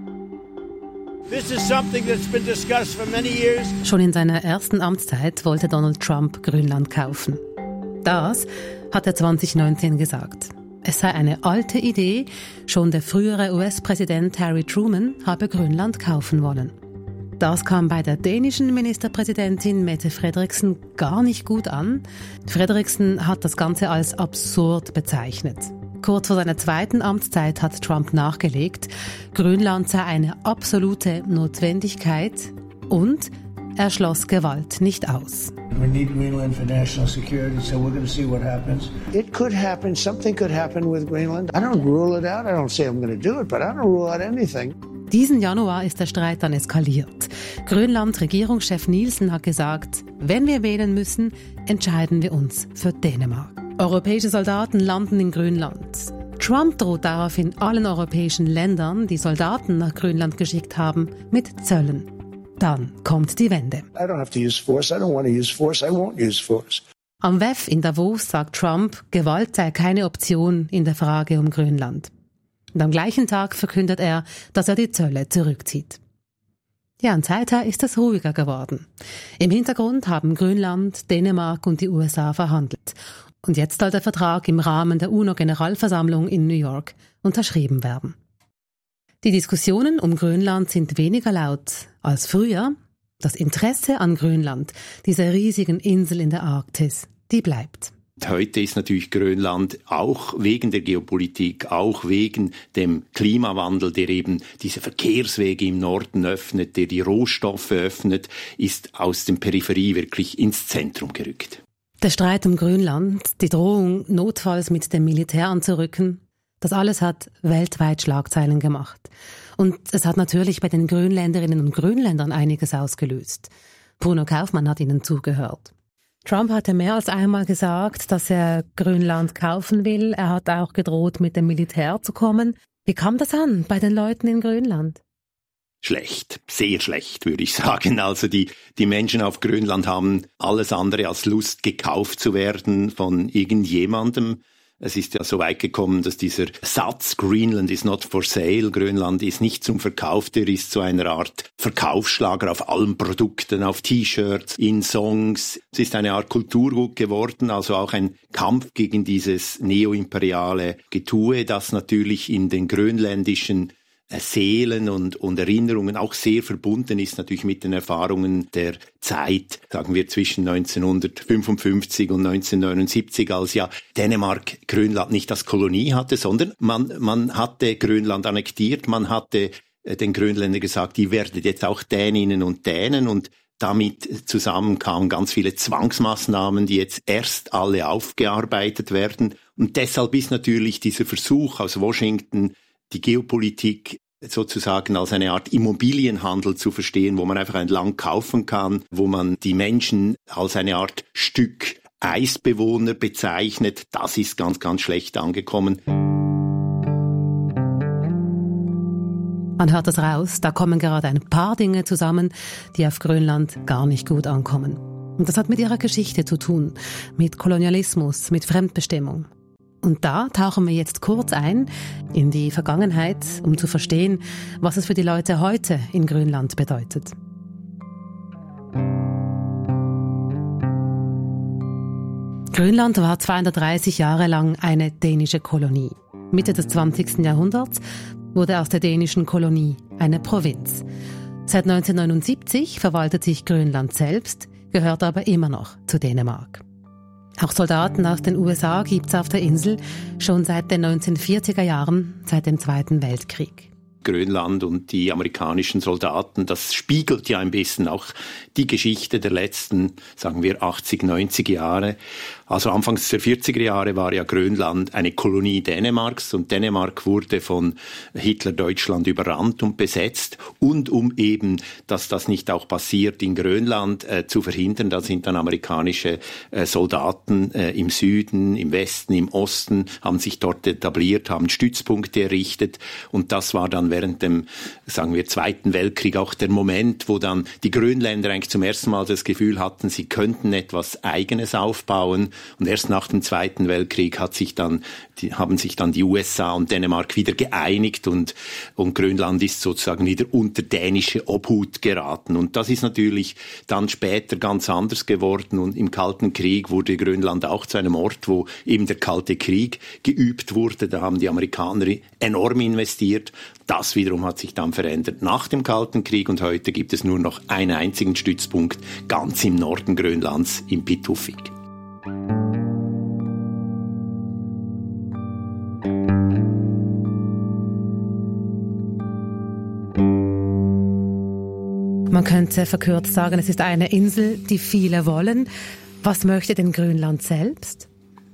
This is something that's been discussed for many years. Schon in seiner ersten Amtszeit wollte Donald Trump Grönland kaufen. Das hat er zwanzig neunzehn gesagt. Es sei eine alte Idee, schon der frühere U S-Präsident Harry Truman habe Grönland kaufen wollen. Das kam bei der dänischen Ministerpräsidentin Mette Frederiksen gar nicht gut an. Frederiksen hat das Ganze als absurd bezeichnet. Kurz vor seiner zweiten Amtszeit hat Trump nachgelegt, Grönland sei eine absolute Notwendigkeit und er schloss Gewalt nicht aus. We need Greenland for national security, so we're going to see what happens. It could happen, something could happen with Greenland. I don't rule it out, I don't say I'm going to do it, but I don't rule out anything. Diesen Januar ist der Streit dann eskaliert. Grönland-Regierungschef Nielsen hat gesagt, wenn wir wählen müssen, entscheiden wir uns für Dänemark. Europäische Soldaten landen in Grönland. Trump droht daraufhin allen europäischen Ländern, die Soldaten nach Grönland geschickt haben, mit Zöllen. Dann kommt die Wende. I don't have to use force, I don't want to use force, I won't use force. Am W E F in Davos sagt Trump, Gewalt sei keine Option in der Frage um Grönland. Und am gleichen Tag verkündet er, dass er die Zölle zurückzieht. Ja, und seither ist es ruhiger geworden. Im Hintergrund haben Grönland, Dänemark und die U S A verhandelt. Und jetzt soll der Vertrag im Rahmen der UNO-Generalversammlung in New York unterschrieben werden. Die Diskussionen um Grönland sind weniger laut als früher. Das Interesse an Grönland, dieser riesigen Insel in der Arktis, die bleibt. Heute ist natürlich Grönland auch wegen der Geopolitik, auch wegen dem Klimawandel, der eben diese Verkehrswege im Norden öffnet, der die Rohstoffe öffnet, ist aus der Peripherie wirklich ins Zentrum gerückt. Der Streit um Grönland, die Drohung, notfalls mit dem Militär anzurücken, das alles hat weltweit Schlagzeilen gemacht. Und es hat natürlich bei den Grönländerinnen und Grönländern einiges ausgelöst. Bruno Kaufmann hat ihnen zugehört. Trump hatte mehr als einmal gesagt, dass er Grönland kaufen will. Er hat auch gedroht, mit dem Militär zu kommen. Wie kam das an bei den Leuten in Grönland? Schlecht, sehr schlecht, würde ich sagen. Also die, die Menschen auf Grönland haben alles andere als Lust, gekauft zu werden von irgendjemandem. Es ist ja so weit gekommen, dass dieser Satz Greenland is not for sale, Grönland ist nicht zum Verkauf, der ist so eine Art Verkaufsschlager auf allen Produkten, auf T-Shirts, in Songs. Es ist eine Art Kulturgut geworden, also auch ein Kampf gegen dieses neoimperiale Getue, das natürlich in den grönländischen Seelen und, und Erinnerungen auch sehr verbunden ist, natürlich mit den Erfahrungen der Zeit, sagen wir zwischen neunzehnhundertfünfundfünfzig und neunzehnhundertneunundsiebzig, als ja Dänemark Grönland nicht als Kolonie hatte, sondern man, man hatte Grönland annektiert, man hatte den Grönländern gesagt, ihr werdet jetzt auch Däninnen und Dänen, und damit zusammen kamen ganz viele Zwangsmaßnahmen, die jetzt erst alle aufgearbeitet werden. Und deshalb ist natürlich dieser Versuch aus Washington, die Geopolitik sozusagen als eine Art Immobilienhandel zu verstehen, wo man einfach ein Land kaufen kann, wo man die Menschen als eine Art Stück Eisbewohner bezeichnet, das ist ganz, ganz schlecht angekommen. Man hört das raus, da kommen gerade ein paar Dinge zusammen, die auf Grönland gar nicht gut ankommen. Und das hat mit ihrer Geschichte zu tun, mit Kolonialismus, mit Fremdbestimmung. Und da tauchen wir jetzt kurz ein in die Vergangenheit, um zu verstehen, was es für die Leute heute in Grönland bedeutet. Grönland war zweihundertdreißig Jahre lang eine dänische Kolonie. Mitte des zwanzigsten Jahrhunderts wurde aus der dänischen Kolonie eine Provinz. Seit neunzehnhundertneunundsiebzig verwaltet sich Grönland selbst, gehört aber immer noch zu Dänemark. Auch Soldaten aus den U S A gibt's auf der Insel schon seit den neunzehnhundertvierziger Jahren, seit dem Zweiten Weltkrieg. Grönland und die amerikanischen Soldaten, das spiegelt ja ein bisschen auch die Geschichte der letzten, sagen wir, achtzig, neunzig Jahre. Also anfangs der vierziger Jahre war ja Grönland eine Kolonie Dänemarks, und Dänemark wurde von Hitler-Deutschland überrannt und besetzt. Und um eben, dass das nicht auch passiert in Grönland, äh, zu verhindern, da sind dann amerikanische äh, Soldaten äh, im Süden, im Westen, im Osten, haben sich dort etabliert, haben Stützpunkte errichtet, und das war dann während dem, sagen wir, Zweiten Weltkrieg auch der Moment, wo dann die Grönländer eigentlich zum ersten Mal das Gefühl hatten, sie könnten etwas Eigenes aufbauen. Und erst nach dem Zweiten Weltkrieg hat sich dann, die, haben sich dann die U S A und Dänemark wieder geeinigt, und, und Grönland ist sozusagen wieder unter dänische Obhut geraten. Und das ist natürlich dann später ganz anders geworden, und im Kalten Krieg wurde Grönland auch zu einem Ort, wo eben der Kalte Krieg geübt wurde. Da haben die Amerikaner enorm investiert. Das wiederum hat sich dann verändert nach dem Kalten Krieg, und heute gibt es nur noch einen einzigen Stützpunkt ganz im Norden Grönlands, in Pituffik. Man könnte verkürzt sagen, es ist eine Insel, die viele wollen. Was möchte denn Grönland selbst?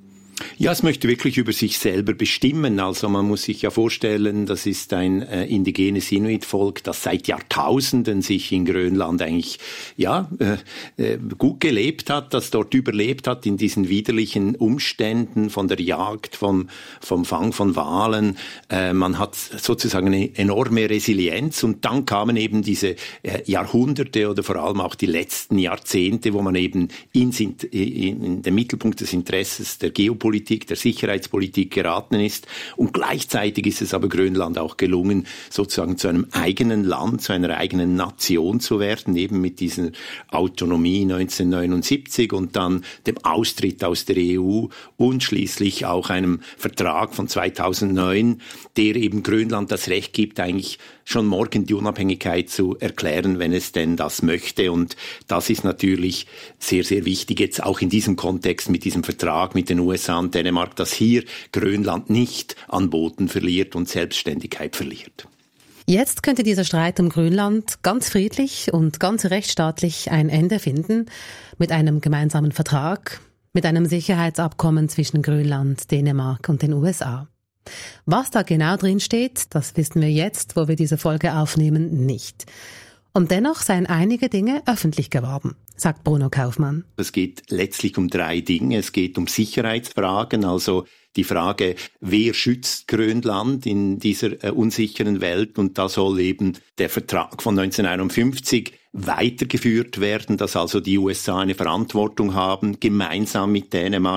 Ja, es möchte wirklich über sich selber bestimmen. Also man muss sich ja vorstellen, das ist ein äh, indigenes Inuit-Volk, das seit Jahrtausenden sich in Grönland eigentlich ja äh, gut gelebt hat, das dort überlebt hat in diesen widerlichen Umständen von der Jagd, vom, vom Fang von Walen. Äh, man hat sozusagen eine enorme Resilienz, und dann kamen eben diese äh, Jahrhunderte oder vor allem auch die letzten Jahrzehnte, wo man eben in, in, in den Mittelpunkt des Interesses der Geopolitik, der Sicherheitspolitik geraten ist. Und gleichzeitig ist es aber Grönland auch gelungen, sozusagen zu einem eigenen Land, zu einer eigenen Nation zu werden, eben mit dieser Autonomie neunzehnhundertneunundsiebzig und dann dem Austritt aus der E U und schließlich auch einem Vertrag von zweitausendneun, der eben Grönland das Recht gibt, eigentlich schon morgen die Unabhängigkeit zu erklären, wenn es denn das möchte. Und das ist natürlich sehr, sehr wichtig, jetzt auch in diesem Kontext mit diesem Vertrag mit den U S A und Dänemark, dass hier Grönland nicht an Boden verliert und Selbstständigkeit verliert. Jetzt könnte dieser Streit um Grönland ganz friedlich und ganz rechtsstaatlich ein Ende finden, mit einem gemeinsamen Vertrag, mit einem Sicherheitsabkommen zwischen Grönland, Dänemark und den U S A. Was da genau drin steht, das wissen wir jetzt, wo wir diese Folge aufnehmen, nicht. Und dennoch seien einige Dinge öffentlich geworden, sagt Bruno Kaufmann. Es geht letztlich um drei Dinge. Es geht um Sicherheitsfragen, also die Frage, wer schützt Grönland in dieser äh, unsicheren Welt? Und da soll eben der Vertrag von neunzehnhunderteinundfünfzig weitergeführt werden, dass also die U S A eine Verantwortung haben, gemeinsam mit Dänemark.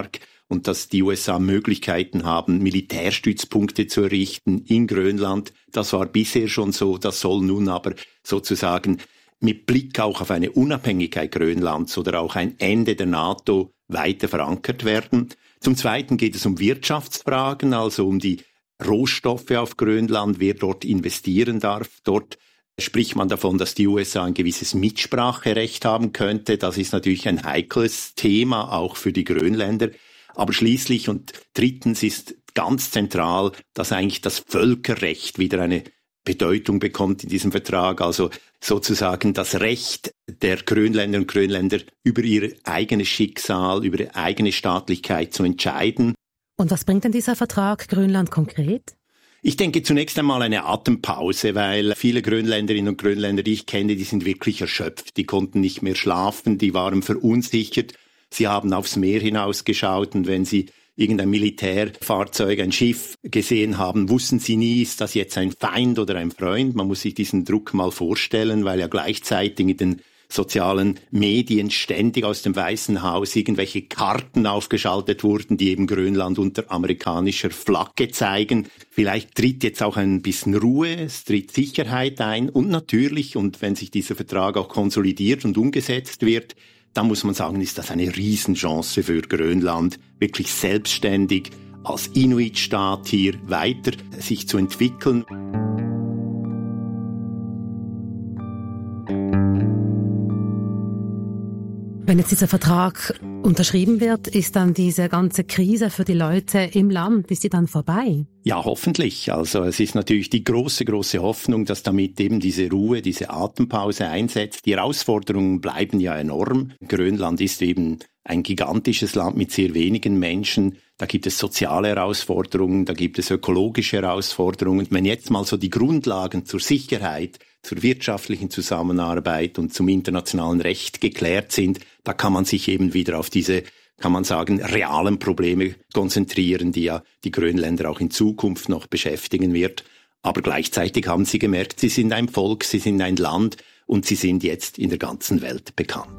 und dass die U S A Möglichkeiten haben, Militärstützpunkte zu errichten in Grönland. Das war bisher schon so, das soll nun aber sozusagen mit Blick auch auf eine Unabhängigkeit Grönlands oder auch ein Ende der NATO weiter verankert werden. Zum Zweiten geht es um Wirtschaftsfragen, also um die Rohstoffe auf Grönland, wer dort investieren darf. Dort spricht man davon, dass die U S A ein gewisses Mitspracherecht haben könnte. Das ist natürlich ein heikles Thema, auch für die Grönländer. Aber schließlich und drittens ist ganz zentral, dass eigentlich das Völkerrecht wieder eine Bedeutung bekommt in diesem Vertrag. Also sozusagen das Recht der Grönländer und Grönländer über ihr eigenes Schicksal, über ihre eigene Staatlichkeit zu entscheiden. Und was bringt denn dieser Vertrag Grönland konkret? Ich denke zunächst einmal eine Atempause, weil viele Grönländerinnen und Grönländer, die ich kenne, die sind wirklich erschöpft. Die konnten nicht mehr schlafen, die waren verunsichert. Sie haben aufs Meer hinausgeschaut und wenn sie irgendein Militärfahrzeug, ein Schiff gesehen haben, wussten sie nie, ist das jetzt ein Feind oder ein Freund. Man muss sich diesen Druck mal vorstellen, weil ja gleichzeitig in den sozialen Medien ständig aus dem Weißen Haus irgendwelche Karten aufgeschaltet wurden, die eben Grönland unter amerikanischer Flagge zeigen. Vielleicht tritt jetzt auch ein bisschen Ruhe, es tritt Sicherheit ein und natürlich, und wenn sich dieser Vertrag auch konsolidiert und umgesetzt wird, dann muss man sagen, ist das eine Riesenchance für Grönland, wirklich selbstständig als Inuit-Staat hier weiter sich zu entwickeln. Wenn jetzt dieser Vertrag unterschrieben wird, ist dann diese ganze Krise für die Leute im Land, ist die dann vorbei? Ja, hoffentlich. Also es ist natürlich die große, große Hoffnung, dass damit eben diese Ruhe, diese Atempause einsetzt. Die Herausforderungen bleiben ja enorm. Grönland ist eben ein gigantisches Land mit sehr wenigen Menschen. Da gibt es soziale Herausforderungen, da gibt es ökologische Herausforderungen. Wenn jetzt mal so die Grundlagen zur Sicherheit, zur wirtschaftlichen Zusammenarbeit und zum internationalen Recht geklärt sind, da kann man sich eben wieder auf diese, kann man sagen, realen Probleme konzentrieren, die ja die Grönländer auch in Zukunft noch beschäftigen wird. Aber gleichzeitig haben sie gemerkt, sie sind ein Volk, sie sind ein Land und sie sind jetzt in der ganzen Welt bekannt.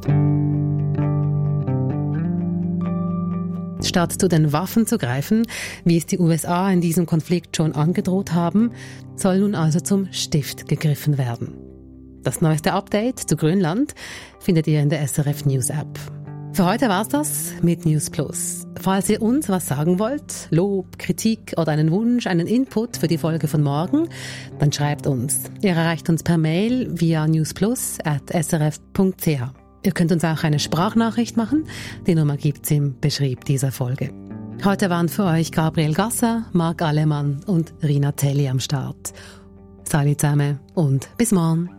Statt zu den Waffen zu greifen, wie es die U S A in diesem Konflikt schon angedroht haben, soll nun also zum Stift gegriffen werden. Das neueste Update zu Grönland findet ihr in der S R F News App. Für heute war's das mit News Plus. Falls ihr uns was sagen wollt, Lob, Kritik oder einen Wunsch, einen Input für die Folge von morgen, dann schreibt uns. Ihr erreicht uns per Mail via newsplus at s r f punkt c h. Ihr könnt uns auch eine Sprachnachricht machen. Die Nummer gibt's im Beschrieb dieser Folge. Heute waren für euch Gabriel Gasser, Marc Allemann und Rina Telli am Start. Salut zusammen und bis morgen.